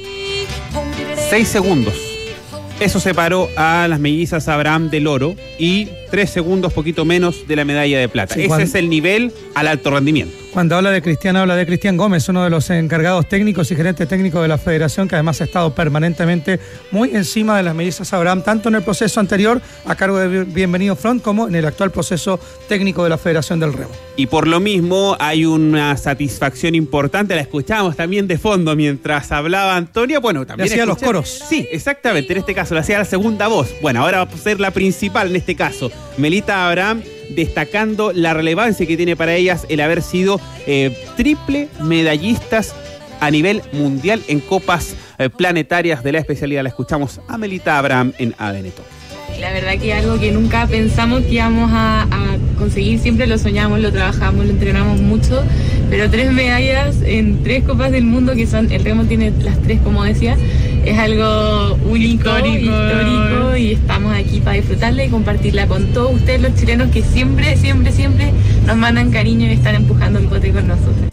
Seis segundos. Eso separó a las mellizas Abraham del oro y tres segundos, poquito menos, de la medalla de plata. Sí, Ese cuando, es el nivel al alto rendimiento. Cuando habla de Cristian, habla de Cristian Gómez, uno de los encargados técnicos y gerente técnico de la federación, que además ha estado permanentemente muy encima de las mellizas Abraham, tanto en el proceso anterior a cargo de Bienvenido Front como en el actual proceso técnico de la Federación del Remo. Y por lo mismo hay una satisfacción importante, la escuchábamos también de fondo mientras hablaba Antonia. Bueno, también hacía los coros. Sí, exactamente, en este caso le hacía la segunda voz. Bueno, ahora va a ser la principal en este caso. Melita Abraham, destacando la relevancia que tiene para ellas el haber sido eh, triple medallistas a nivel mundial en copas eh, planetarias de la especialidad. La escuchamos a Melita Abraham en A D N Top. La verdad que algo que nunca pensamos que íbamos a, a conseguir, siempre lo soñamos, lo trabajamos, lo entrenamos mucho, pero tres medallas en tres copas del mundo, que son, el remo tiene las tres, como decía, es algo único, histórico, histórico, y estamos aquí para disfrutarla y compartirla con todos ustedes, los chilenos, que siempre, siempre, siempre nos mandan cariño y están empujando el bote con nosotros.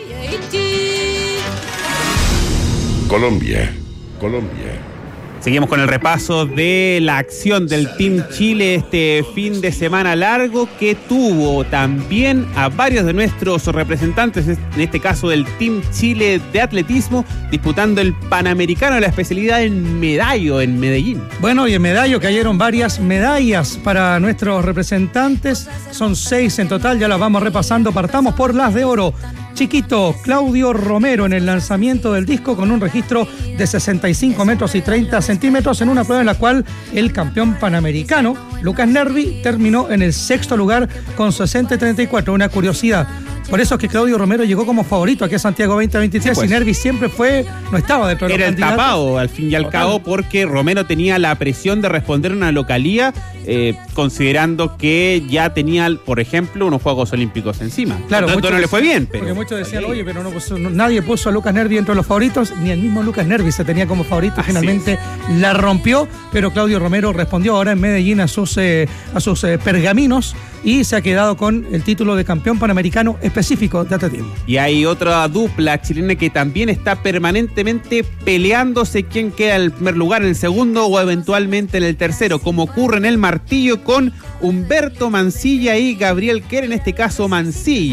Colombia, Colombia. Seguimos con el repaso de la acción del Team Chile este fin de semana largo, que tuvo también a varios de nuestros representantes, en este caso del Team Chile de atletismo, disputando el Panamericano de la especialidad en Medallo, en Medellín. Bueno, y en Medallo cayeron varias medallas para nuestros representantes, son seis en total, ya las vamos repasando. Partamos por las de oro. Chiquito, Claudio Romero en el lanzamiento del disco con un registro de sesenta y cinco metros y treinta centímetros en una prueba en la cual el campeón panamericano, Lucas Nervi, terminó en el sexto lugar con sesenta y treinta y cuatro. Una curiosidad. Por eso es que Claudio Romero llegó como favorito aquí a Santiago veinte veintitrés, sí, pues. Y Nervi siempre fue, no estaba dentro de los Era el candidatos. tapado, al fin y al Total. cabo, porque Romero tenía la presión de responder a una localía, eh, considerando que ya tenía, por ejemplo, unos Juegos Olímpicos encima. Claro, por tanto, no le fue bien. Pero... Porque muchos decían, oye, pero no puso, no, nadie puso a Lucas Nervi entre los favoritos, ni el mismo Lucas Nervi se tenía como favorito. Así Finalmente es. La rompió, pero Claudio Romero respondió ahora en Medellín a sus, eh, a sus eh, pergaminos y se ha quedado con el título de campeón panamericano específico de atletismo. Y hay otra dupla chilena que también está permanentemente peleándose quién queda en el primer lugar, en el segundo o eventualmente en el tercero, como ocurre en el martillo con Humberto Mancilla y Gabriel Kerr, en este caso Mancilla.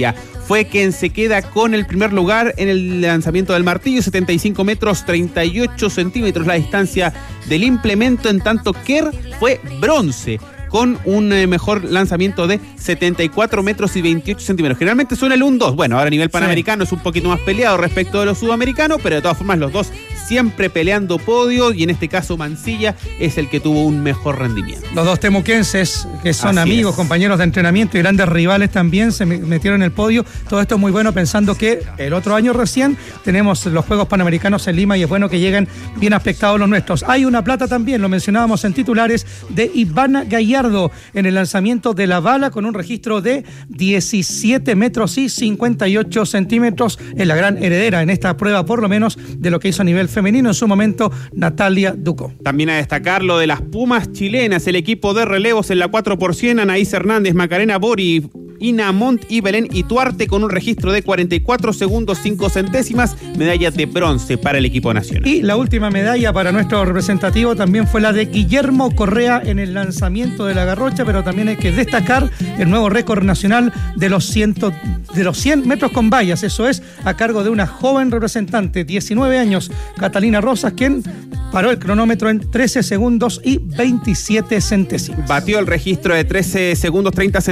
fue quien se queda con el primer lugar en el lanzamiento del martillo, setenta y cinco metros, treinta y ocho centímetros la distancia del implemento, en tanto Kerr fue bronce, con un eh, mejor lanzamiento de setenta y cuatro metros y veintiocho centímetros. Generalmente suena el uno dos. Bueno, ahora a nivel panamericano sí. Es un poquito más peleado respecto de los sudamericanos, pero de todas formas los dos siempre peleando podio, y en este caso Mancilla es el que tuvo un mejor rendimiento. Los dos temuquenses, que son Así amigos, es. compañeros de entrenamiento y grandes rivales también, se metieron en el podio. Todo esto es muy bueno, pensando que el otro año recién tenemos los Juegos Panamericanos en Lima, y es bueno que lleguen bien aspectados los nuestros. Hay una plata también, lo mencionábamos en titulares, de Ivana Gallardo en el lanzamiento de la bala, con un registro de diecisiete metros y cincuenta y ocho centímetros. Es la gran heredera en esta prueba, por lo menos, de lo que hizo a nivel femenino en su momento Natalia Ducó. También a destacar lo de las Pumas chilenas, el equipo de relevos en la cuatro por cien, Anaís Hernández, Macarena Bori, Ina Montt y Belén Ituarte, con un registro de cuarenta y cuatro segundos cinco centésimas, medalla de bronce para el equipo nacional. Y la última medalla para nuestro representativo también fue la de Guillermo Correa en el lanzamiento de la garrocha, pero también hay que destacar el nuevo récord nacional de los, ciento, de los cien metros con vallas. Eso es a cargo de una joven representante, diecinueve años, Catalina Rosas, quien paró el cronómetro en trece segundos y veintisiete centésimas. Batió el registro de trece segundos treinta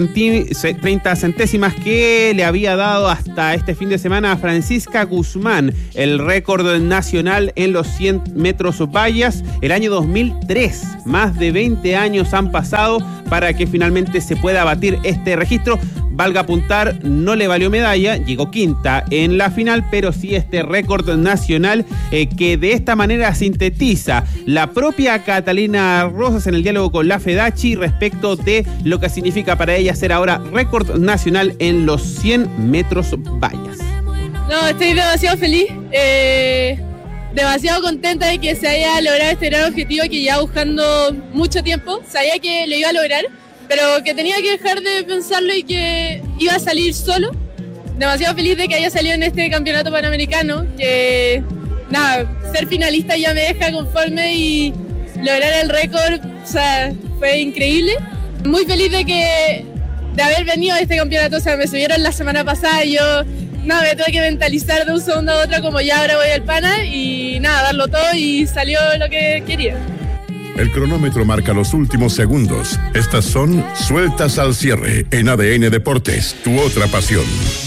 centésimas que le había dado hasta este fin de semana a Francisca Guzmán, el récord nacional en los cien metros vallas, el año dos mil tres. Más de veinte años han pasado para que finalmente se pueda batir este registro. Valga apuntar, no le valió medalla, llegó quinta en la final, pero sí este récord nacional eh, que de esta manera sintetiza la propia Catalina Rosas en el diálogo con la Fedachi respecto de lo que significa para ella ser ahora récord nacional en los cien metros vallas. No, estoy demasiado feliz, eh, demasiado contenta de que se haya logrado este gran objetivo que llevaba buscando mucho tiempo. Sabía que lo iba a lograr, pero que tenía que dejar de pensarlo y que iba a salir solo. Demasiado feliz de que haya salido en este campeonato panamericano, que nada, ser finalista ya me deja conforme, y lograr el récord, o sea, fue increíble. Muy feliz de que de haber venido a este campeonato, o sea, me subieron la semana pasada y yo nada, me tuve que mentalizar de un segundo a otro como ya ahora voy al pana, y nada, darlo todo, y salió lo que quería. El cronómetro marca los últimos segundos. Estas son Sueltas al Cierre en A D N Deportes, tu otra pasión.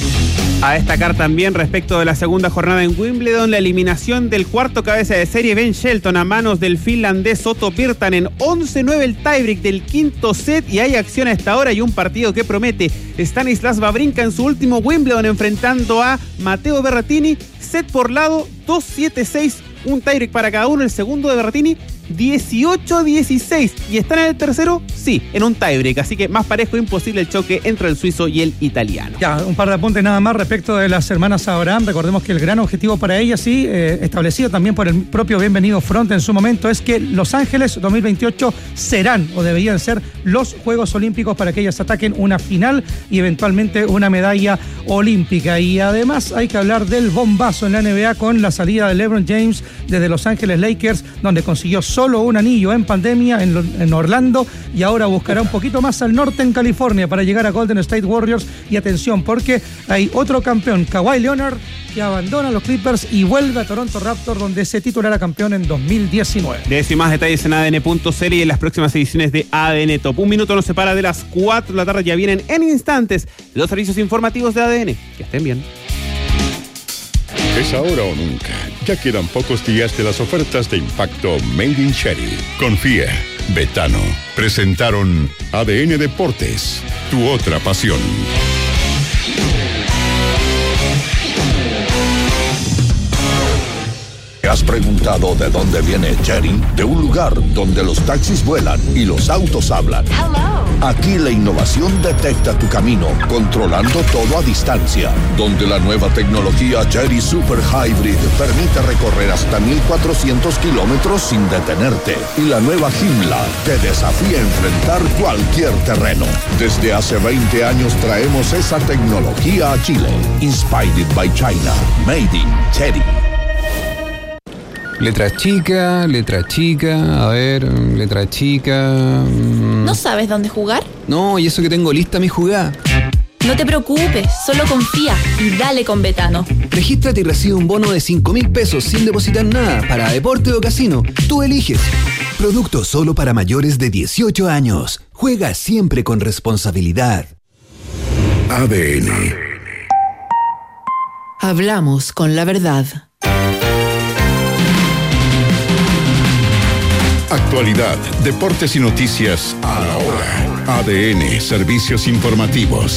A destacar también respecto de la segunda jornada en Wimbledon, la eliminación del cuarto cabeza de serie Ben Shelton a manos del finlandés Otto Virtanen, once nueve el tiebreak del quinto set, y hay acción a esta hora y un partido que promete. Stanislas Wawrinka en su último Wimbledon enfrentando a Matteo Berrettini, set por lado, dos siete seis, un tiebreak para cada uno. El segundo de Berrettini, dieciocho dieciséis, y están en el tercero, sí, en un tiebreak, así que más parejo imposible el choque entre el suizo y el italiano. Ya, un par de apuntes nada más respecto de las hermanas Abraham. Recordemos que el gran objetivo para ellas, sí, eh, establecido también por el propio Bienvenido Front en su momento, es que Los Ángeles dos mil veintiocho serán o deberían ser los Juegos Olímpicos para que ellas ataquen una final y eventualmente una medalla olímpica. Y además hay que hablar del bombazo en la N B A con la salida de LeBron James desde Los Ángeles Lakers, donde consiguió solo un anillo en pandemia en, en Orlando, y ahora buscará un poquito más al norte en California para llegar a Golden State Warriors. Y atención, porque hay otro campeón, Kawhi Leonard, que abandona los Clippers y vuelve a Toronto Raptors, donde se titulará campeón en dos mil diecinueve. De eso y más detalles en A D N punto C L y en las próximas ediciones de A D N Top. Un minuto nos separa de las cuatro de la tarde. Ya vienen en instantes los servicios informativos de A D N. Que estén bien. Es ahora o nunca. Ya quedan pocos días de las ofertas de impacto Made in Cherry. Confía, Betano. Presentaron A D N Deportes, tu otra pasión. ¿Te has preguntado de dónde viene Cherry? De un lugar donde los taxis vuelan y los autos hablan. Hello. Aquí la innovación detecta tu camino, controlando todo a distancia. Donde la nueva tecnología Cherry Super Hybrid permite recorrer hasta mil cuatrocientos kilómetros sin detenerte. Y la nueva Himla te desafía a enfrentar cualquier terreno. Desde hace veinte años traemos esa tecnología a Chile. Inspired by China. Made in Cherry. Letra chica, letra chica, a ver, letra chica... ¿No sabes dónde jugar? No, y eso que tengo lista mi jugada. No te preocupes, solo confía y dale con Betano. Regístrate y recibe un bono de cinco mil pesos sin depositar nada para deporte o casino. Tú eliges. Producto solo para mayores de dieciocho años. Juega siempre con responsabilidad. A D N. Hablamos con la verdad. Actualidad, deportes y noticias a la hora. A D N, servicios informativos.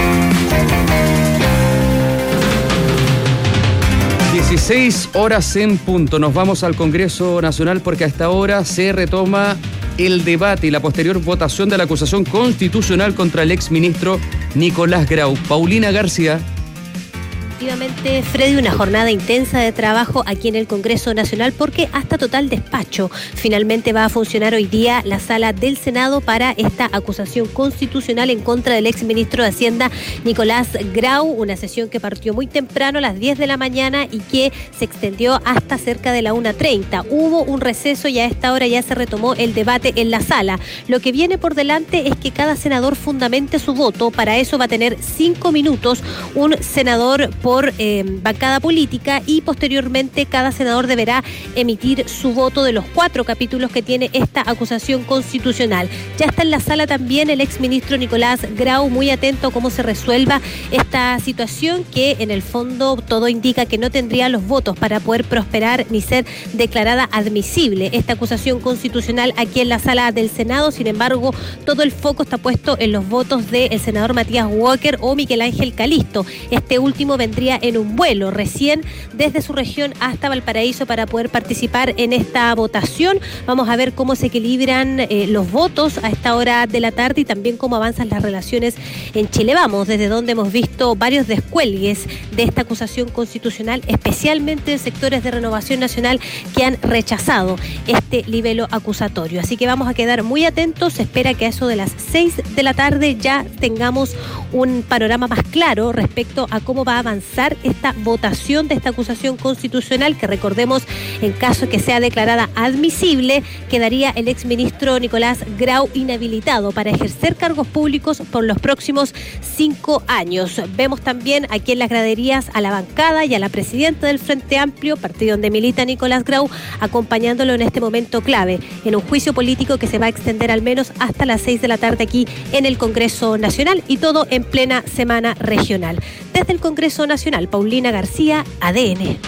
dieciséis horas en punto. Nos vamos al Congreso Nacional porque a esta hora se retoma el debate y la posterior votación de la acusación constitucional contra el exministro Nicolás Grau. Paulina García. Efectivamente, Freddy, una jornada intensa de trabajo aquí en el Congreso Nacional porque hasta total despacho. Finalmente va a funcionar hoy día la sala del Senado para esta acusación constitucional en contra del exministro de Hacienda Nicolás Grau, una sesión que partió muy temprano a las diez de la mañana y que se extendió hasta cerca de la una treinta. Hubo un receso y a esta hora ya se retomó el debate en la sala. Lo que viene por delante es que cada senador fundamente su voto. Para eso va a tener cinco minutos un senador por eh, bancada política y posteriormente cada senador deberá emitir su voto de los cuatro capítulos que tiene esta acusación constitucional. Ya está en la sala también el exministro Nicolás Grau, muy atento a cómo se resuelva esta situación que en el fondo todo indica que no tendría los votos para poder prosperar ni ser declarada admisible esta acusación constitucional aquí en la sala del Senado. Sin embargo, todo el foco está puesto en los votos del senador Matías Walker o Miguel Ángel Calisto. Este último vendría en un vuelo recién desde su región hasta Valparaíso para poder participar en esta votación. Vamos a ver cómo se equilibran eh, los votos a esta hora de la tarde y también cómo avanzan las relaciones en Chile Vamos, desde donde hemos visto varios descuelgues de esta acusación constitucional, especialmente en sectores de Renovación Nacional que han rechazado este libelo acusatorio. Así que vamos a quedar muy atentos. Se espera que a eso de las seis de la tarde ya tengamos un panorama más claro respecto a cómo va a avanzar esta votación de esta acusación constitucional que, recordemos, en caso que sea declarada admisible, quedaría el exministro Nicolás Grau inhabilitado para ejercer cargos públicos por los próximos cinco años. Vemos también aquí en las graderías a la bancada y a la presidenta del Frente Amplio, partido donde milita Nicolás Grau, acompañándolo en este momento clave, en un juicio político que se va a extender al menos hasta las seis de la tarde aquí en el Congreso Nacional y todo en plena semana regional. Desde el Congreso Nacional, Paulina García, A D N.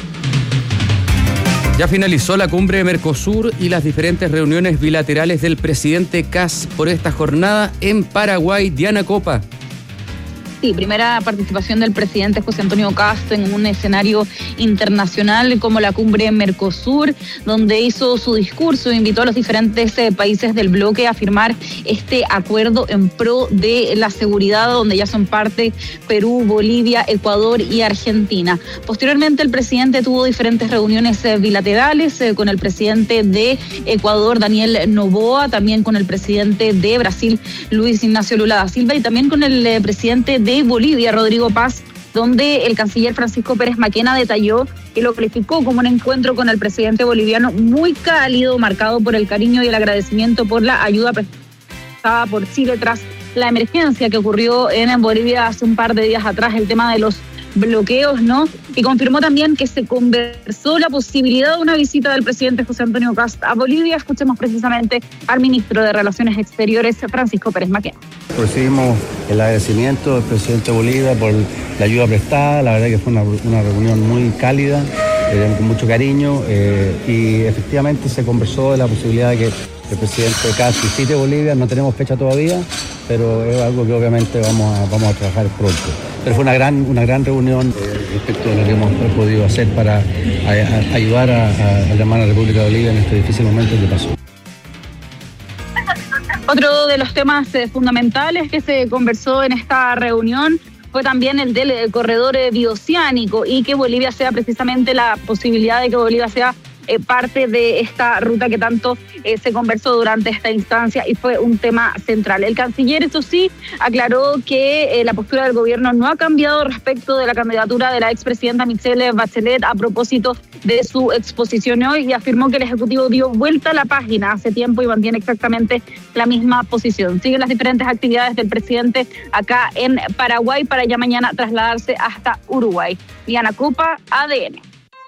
Ya finalizó la cumbre de Mercosur y las diferentes reuniones bilaterales del presidente Kast por esta jornada en Paraguay. Diana Copa. Sí, primera participación del presidente José Antonio Kast en un escenario internacional como la cumbre Mercosur, donde hizo su discurso, invitó a los diferentes eh, países del bloque a firmar este acuerdo en pro de la seguridad, donde ya son parte Perú, Bolivia, Ecuador y Argentina. Posteriormente, el presidente tuvo diferentes reuniones eh, bilaterales eh, con el presidente de Ecuador, Daniel Noboa, también con el presidente de Brasil, Luis Ignacio Lula da Silva, y también con el eh, presidente de de Bolivia, Rodrigo Paz, donde el canciller Francisco Pérez Maquena detalló que lo calificó como un encuentro con el presidente boliviano muy cálido, marcado por el cariño y el agradecimiento por la ayuda prestada por Chile tras la emergencia que ocurrió en Bolivia hace un par de días atrás, el tema de los bloqueos, ¿no? Y confirmó también que se conversó la posibilidad de una visita del presidente José Antonio Kast a Bolivia. Escuchemos precisamente al ministro de Relaciones Exteriores, Francisco Pérez Maquena. Recibimos el agradecimiento del presidente de Bolivia por la ayuda prestada. La verdad que fue una, una reunión muy cálida, eh, con mucho cariño, eh, y efectivamente se conversó de la posibilidad de que el presidente Kast visite Bolivia. No tenemos fecha todavía, pero es algo que obviamente vamos a, vamos a trabajar pronto. Pero fue una gran, una gran reunión eh, respecto a lo que hemos podido hacer para a, a, ayudar a, a, a la hermana República de Bolivia en este difícil momento que pasó. Otro de los temas eh, fundamentales que se conversó en esta reunión fue también el del el corredor eh, bioceánico y que Bolivia sea precisamente la posibilidad de que Bolivia sea eh, parte de esta ruta que tanto eh, se conversó durante esta instancia y fue un tema central. El canciller, eso sí, aclaró que eh, la postura del gobierno no ha cambiado respecto de la candidatura de la expresidenta Michelle Bachelet a propósito de su exposición hoy, y afirmó que el Ejecutivo dio vuelta a la página hace tiempo y mantiene exactamente la misma posición. Siguen las diferentes actividades del presidente acá en Paraguay para ya mañana trasladarse hasta Uruguay. Diana Copa, A D N.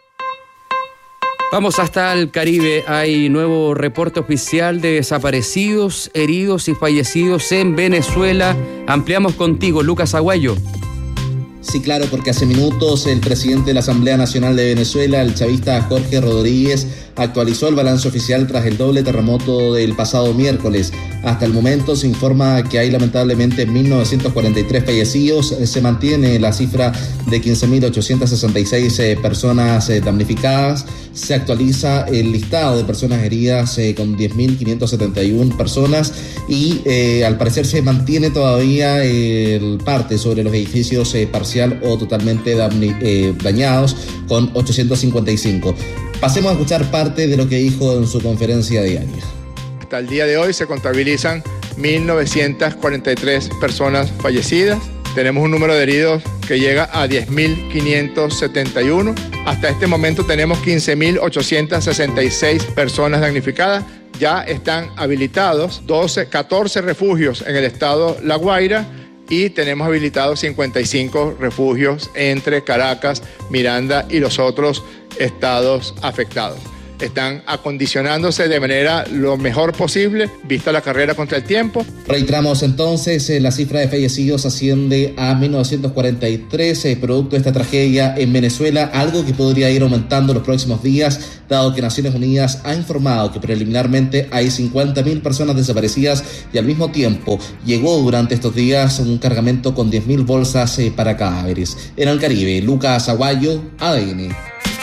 Vamos hasta el Caribe. Hay nuevo reporte oficial de desaparecidos, heridos y fallecidos en Venezuela. Ampliamos contigo, Lucas Aguayo. Sí, claro, porque hace minutos el presidente de la Asamblea Nacional de Venezuela, el chavista Jorge Rodríguez, actualizó el balance oficial tras el doble terremoto del pasado miércoles. Hasta el momento se informa que hay lamentablemente mil novecientos cuarenta y tres fallecidos. Se mantiene la cifra de quince mil ochocientos sesenta y seis eh, personas eh, damnificadas. Se actualiza el listado de personas heridas eh, con diez mil quinientos setenta y una personas y eh, al parecer se mantiene todavía eh, el parte sobre los edificios eh, parcial o totalmente damni- eh, dañados con ochocientos cincuenta y cinco. Pasemos a escuchar parte de lo que dijo en su conferencia diaria. Hasta el día de hoy se contabilizan mil novecientas cuarenta y tres personas fallecidas. Tenemos un número de heridos que llega a diez mil quinientos setenta y uno. Hasta este momento tenemos quince mil ochocientos sesenta y seis personas damnificadas. Ya están habilitados doce, catorce refugios en el estado La Guaira y tenemos habilitados cincuenta y cinco refugios entre Caracas, Miranda y los otros estados afectados. Están acondicionándose de manera lo mejor posible, vista la carrera contra el tiempo. Reiteramos entonces, eh, la cifra de fallecidos asciende a mil novecientos cuarenta y tres, eh, producto de esta tragedia en Venezuela, algo que podría ir aumentando los próximos días, dado que Naciones Unidas ha informado que preliminarmente hay cincuenta mil personas desaparecidas y al mismo tiempo llegó durante estos días un cargamento con diez mil bolsas eh, para cadáveres. En el Caribe, Lucas Aguayo, A D N.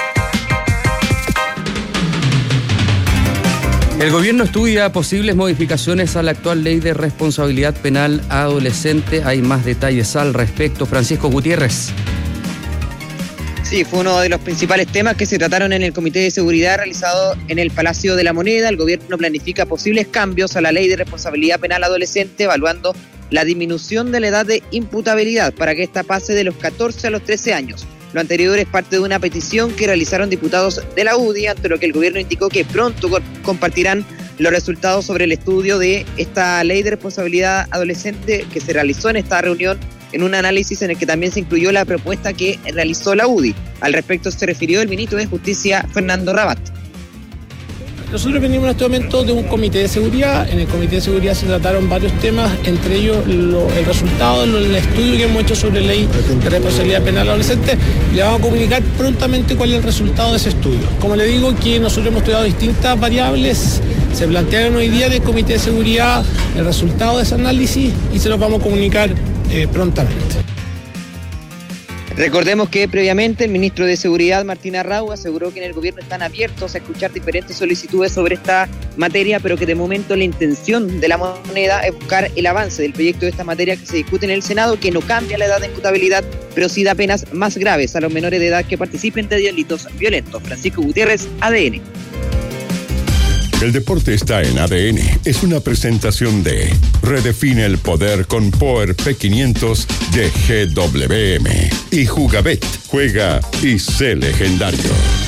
El gobierno estudia posibles modificaciones a la actual ley de responsabilidad penal adolescente. Hay más detalles al respecto. Francisco Gutiérrez. Sí, fue uno de los principales temas que se trataron en el Comité de Seguridad realizado en el Palacio de la Moneda. El gobierno planifica posibles cambios a la ley de responsabilidad penal adolescente, evaluando la disminución de la edad de imputabilidad para que ésta pase de los catorce a los trece años. Lo anterior es parte de una petición que realizaron diputados de la U D I, ante lo que el gobierno indicó que pronto compartirán los resultados sobre el estudio de esta ley de responsabilidad adolescente que se realizó en esta reunión, en un análisis en el que también se incluyó la propuesta que realizó la U D I. Al respecto se refirió el ministro de Justicia, Fernando Rabat. Nosotros venimos en este momento de un comité de seguridad. En el comité de seguridad se trataron varios temas, entre ellos lo, el resultado del estudio que hemos hecho sobre ley de responsabilidad penal adolescente. Le vamos a comunicar prontamente cuál es el resultado de ese estudio. Como le digo, que nosotros hemos estudiado distintas variables, se plantearon hoy día en el comité de seguridad el resultado de ese análisis y se los vamos a comunicar eh, prontamente. Recordemos que previamente el ministro de Seguridad, Martín Arrau, aseguró que en el gobierno están abiertos a escuchar diferentes solicitudes sobre esta materia, pero que de momento la intención de la moneda es buscar el avance del proyecto de esta materia que se discute en el Senado, que no cambia la edad de imputabilidad, pero sí da penas más graves a los menores de edad que participen de delitos violentos. Francisco Gutiérrez, A D N. El deporte está en A D N. Es una presentación de Redefine el poder con Power P quinientos de G W M. Y Jugabet. Juega y sé legendario.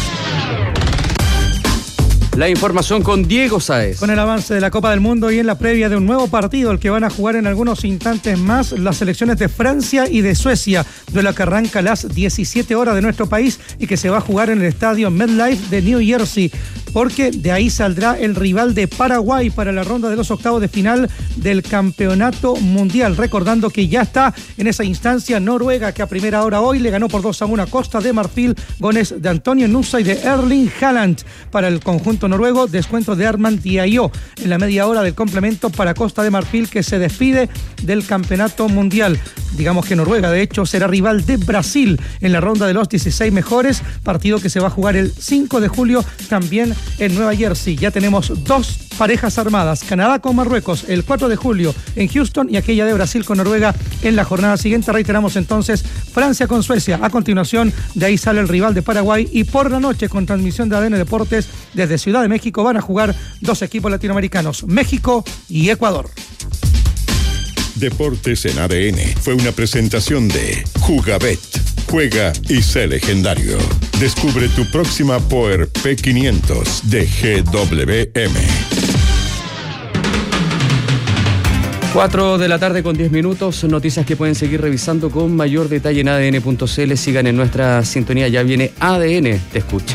La información con Diego Sáez. Con el avance de la Copa del Mundo y en la previa de un nuevo partido, el que van a jugar en algunos instantes más las selecciones de Francia y de Suecia, de la que arranca a las diecisiete horas de nuestro país y que se va a jugar en el estadio MetLife de New Jersey, porque de ahí saldrá el rival de Paraguay para la ronda de los octavos de final del Campeonato Mundial. Recordando que ya está en esa instancia Noruega, que a primera hora hoy le ganó por dos a uno a Costa de Marfil, goles de Antonio Nusa y de Erling Haaland para el conjunto noruego, descuento de Armand Diallo en la media hora del complemento para Costa de Marfil, que se despide del Campeonato Mundial. digamos que Noruega, de hecho, será rival de Brasil en la ronda de los dieciséis mejores, partido que se va a jugar el cinco de julio también en Nueva Jersey. Ya tenemos dos parejas armadas, Canadá con Marruecos el cuatro de julio en Houston y aquella de Brasil con Noruega en la jornada siguiente. Reiteramos entonces, Francia con Suecia. A continuación, de ahí sale el rival de Paraguay y por la noche, con transmisión de A D N Deportes desde Ciudad de México, van a jugar dos equipos latinoamericanos, México y Ecuador. Deportes en A D N fue una presentación de Jugabet. Juega y sé legendario. Descubre tu próxima Power P quinientos de G W M. cuatro de la tarde con diez minutos, noticias que pueden seguir revisando con mayor detalle en A D N punto C L. Sigan en nuestra sintonía, ya viene A D N, te escucha.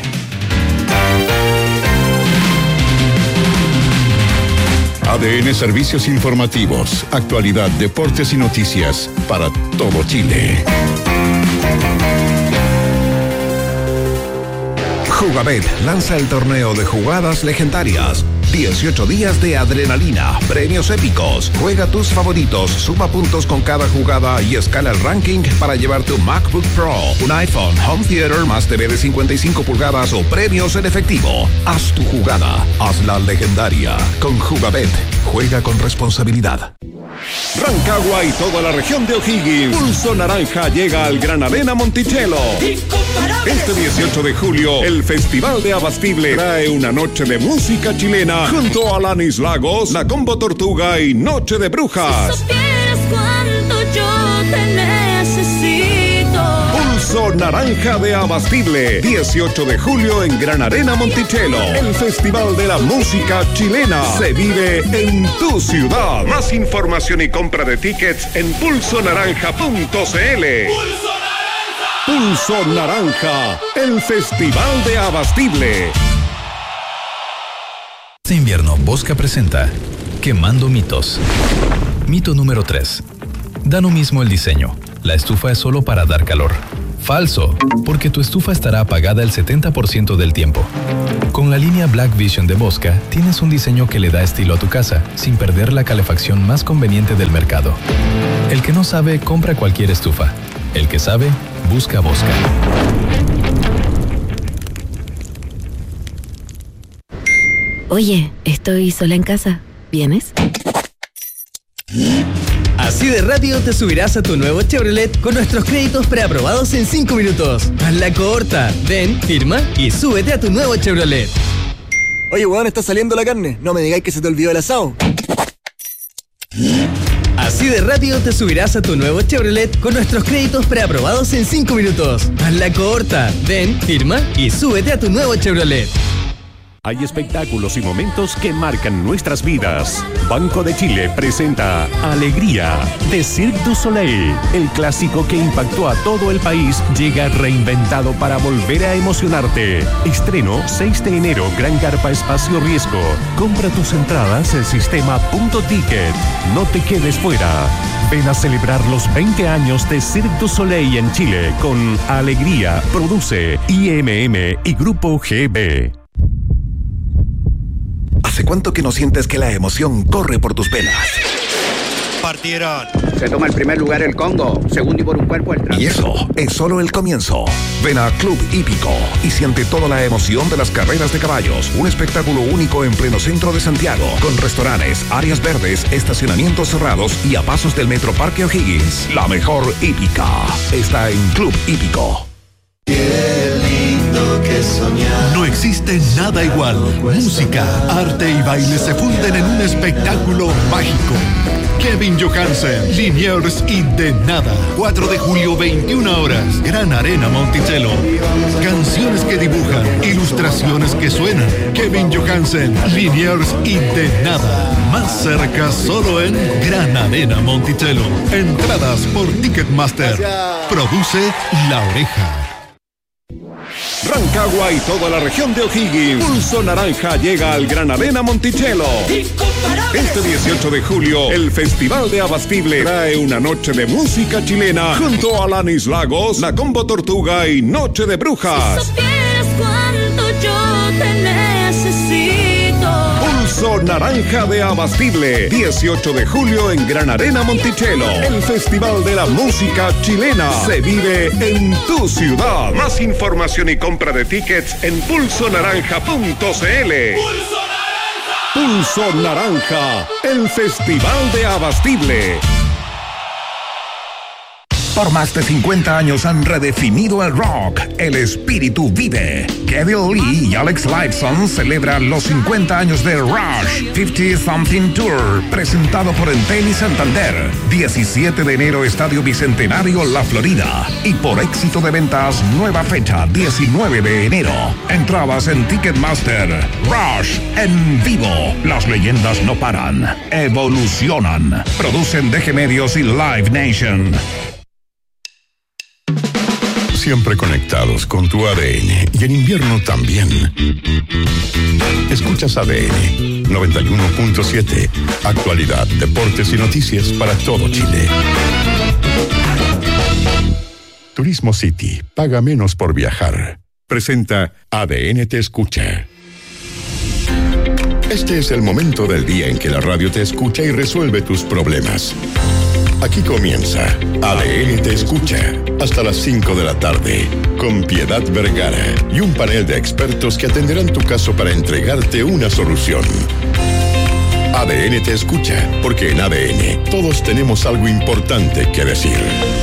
A D N Servicios Informativos, actualidad, deportes y noticias para todo Chile. Jugabet lanza el torneo de jugadas legendarias. dieciocho días de adrenalina, premios épicos. Juega tus favoritos, suma puntos con cada jugada y escala el ranking para llevar tu MacBook Pro, un iPhone, Home Theater más T V de cincuenta y cinco pulgadas o premios en efectivo. Haz tu jugada, hazla legendaria. Con Jugabet, juega con responsabilidad. Rancagua y toda la región de O'Higgins. Pulso Naranja llega al Gran Arena Monticello. Este dieciocho de julio, el Festival de Abastible trae una noche de música chilena junto a Alanis Lagos, La Combo Tortuga y Noche de Brujas. Si supieras cuánto yo te necesito. Pulso Naranja de Abastible, dieciocho de julio en Gran Arena Monticello. El Festival de la Música Chilena se vive en tu ciudad. Más información y compra de tickets en pulso naranja punto c l. Pulso Naranja, el Festival de Abastible. Este invierno, Bosca presenta Quemando mitos. Mito número tres. Da lo mismo el diseño. La estufa es solo para dar calor. Falso, porque tu estufa estará apagada el setenta por ciento del tiempo. Con la línea Black Vision de Bosca, tienes un diseño que le da estilo a tu casa, sin perder la calefacción más conveniente del mercado. El que no sabe, compra cualquier estufa. El que sabe, busca Bosca. Oye, estoy sola en casa. ¿Vienes? Así de rápido te subirás a tu nuevo Chevrolet con nuestros créditos preaprobados en cinco minutos. Hazla corta. Ven, firma y súbete a tu nuevo Chevrolet. Oye, weón, está saliendo la carne. No me digáis que se te olvidó el asado. Así de rápido te subirás a tu nuevo Chevrolet con nuestros créditos preaprobados en cinco minutos. Hazla corta. Ven, firma y súbete a tu nuevo Chevrolet. Hay espectáculos y momentos que marcan nuestras vidas. Banco de Chile presenta Alegría de Cirque du Soleil. El clásico que impactó a todo el país llega reinventado para volver a emocionarte. Estreno seis de enero, Gran Carpa Espacio Riesgo. Compra tus entradas en sistema punto ticket. No te quedes fuera. Ven a celebrar los veinte años de Cirque du Soleil en Chile con Alegría. Produce I M M y Grupo G B. ¿Hace cuánto que no sientes que la emoción corre por tus venas? Partieron. Se toma el primer lugar el Congo, segundo y por un cuerpo el Trans. Y eso es solo el comienzo. Ven a Club Hípico y siente toda la emoción de las carreras de caballos. Un espectáculo único en pleno centro de Santiago, con restaurantes, áreas verdes, estacionamientos cerrados y a pasos del Metro Parque O'Higgins. La mejor hípica está en Club Hípico. Que soñar. No existe nada igual. Música, arte y baile se funden en un espectáculo mágico. Kevin Johansen, Liniers y De Nada. cuatro de julio, veintiuna horas. Gran Arena Monticello. Canciones que dibujan, ilustraciones que suenan. Kevin Johansen, Liniers y De Nada. Más cerca solo en Gran Arena Monticello. Entradas por Ticketmaster. Produce La Oreja. Rancagua y toda la región de O'Higgins. Pulso Naranja llega al Gran Arena Monticello. Este dieciocho de julio, el Festival de Abastible trae una noche de música chilena junto a Alanis Lagos, La Combo Tortuga y Noche de Brujas. Si supieras cuánto yo te necesito. Pulso Naranja de Abastible. dieciocho de julio en Gran Arena Monticello. El Festival de la Música Chilena se vive en tu ciudad. Más información y compra de tickets en pulso naranja punto c l. ¡Pulso Naranja! Pulso Naranja, el Festival de Abastible. Por más de cincuenta años han redefinido el rock. El espíritu vive. Kevin Lee y Alex Lifeson celebran los cincuenta años de Rush cincuenta Something Tour, presentado por Entel y Santander. diecisiete de enero, Estadio Bicentenario, La Florida. Y por éxito de ventas, nueva fecha, diecinueve de enero. Entradas en Ticketmaster. Rush en vivo. Las leyendas no paran, evolucionan. Producen D G Medios y Live Nation. Siempre conectados con tu A D N y en invierno también. Escuchas A D N noventa y uno punto siete. Actualidad, deportes y noticias para todo Chile. Turismo City. Paga menos por viajar. Presenta A D N Te Escucha. Este es el momento del día en que la radio te escucha y resuelve tus problemas. Aquí comienza A D N Te Escucha, hasta las cinco de la tarde, con Piedad Vergara y un panel de expertos que atenderán tu caso para entregarte una solución. A D N Te Escucha, porque en A D N todos tenemos algo importante que decir.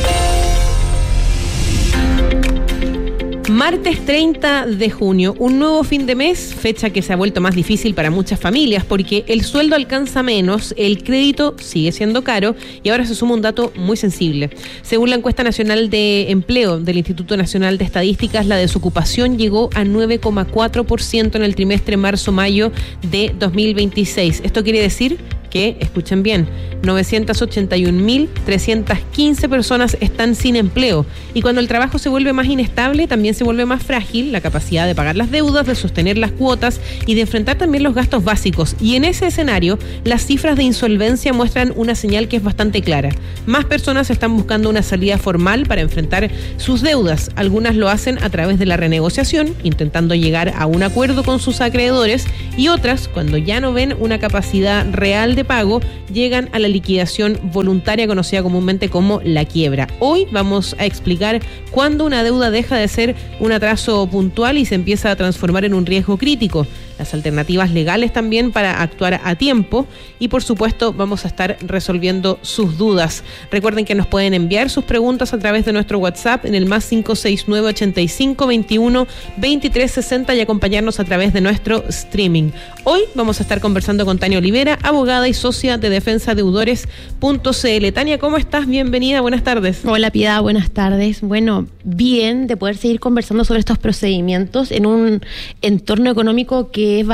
Martes treinta de junio, un nuevo fin de mes, fecha que se ha vuelto más difícil para muchas familias porque el sueldo alcanza menos, el crédito sigue siendo caro y ahora se suma un dato muy sensible. Según la encuesta nacional de empleo del Instituto Nacional de Estadísticas, la desocupación llegó a nueve coma cuatro por ciento en el trimestre marzo-mayo de dos mil veintiséis. Esto quiere decir que, escuchen bien, novecientas ochenta y un mil trescientas quince personas están sin empleo. Y cuando el trabajo se vuelve más inestable, también se vuelve más frágil la capacidad de pagar las deudas, de sostener las cuotas y de enfrentar también los gastos básicos. Y en ese escenario, las cifras de insolvencia muestran una señal que es bastante clara. Más personas están buscando una salida formal para enfrentar sus deudas. Algunas lo hacen a través de la renegociación, intentando llegar a un acuerdo con sus acreedores, y otras, cuando ya no ven una capacidad real de pago, llegan a la liquidación voluntaria conocida comúnmente como la quiebra. Hoy vamos a explicar cuándo una deuda deja de ser un atraso puntual y se empieza a transformar en un riesgo crítico, las alternativas legales también para actuar a tiempo y por supuesto vamos a estar resolviendo sus dudas. Recuerden que nos pueden enviar sus preguntas a través de nuestro WhatsApp en el más cinco seis nueve, ochenta y cinco, veintiuno, veintitrés, sesenta y acompañarnos a través de nuestro streaming. Hoy vamos a estar conversando con Tania Olivera, abogada y socia de defensa deudores punto c l. Tania, ¿cómo estás? Bienvenida, buenas tardes. Hola Piedad, buenas tardes. Bueno, bien de poder seguir conversando sobre estos procedimientos en un entorno económico que es bastante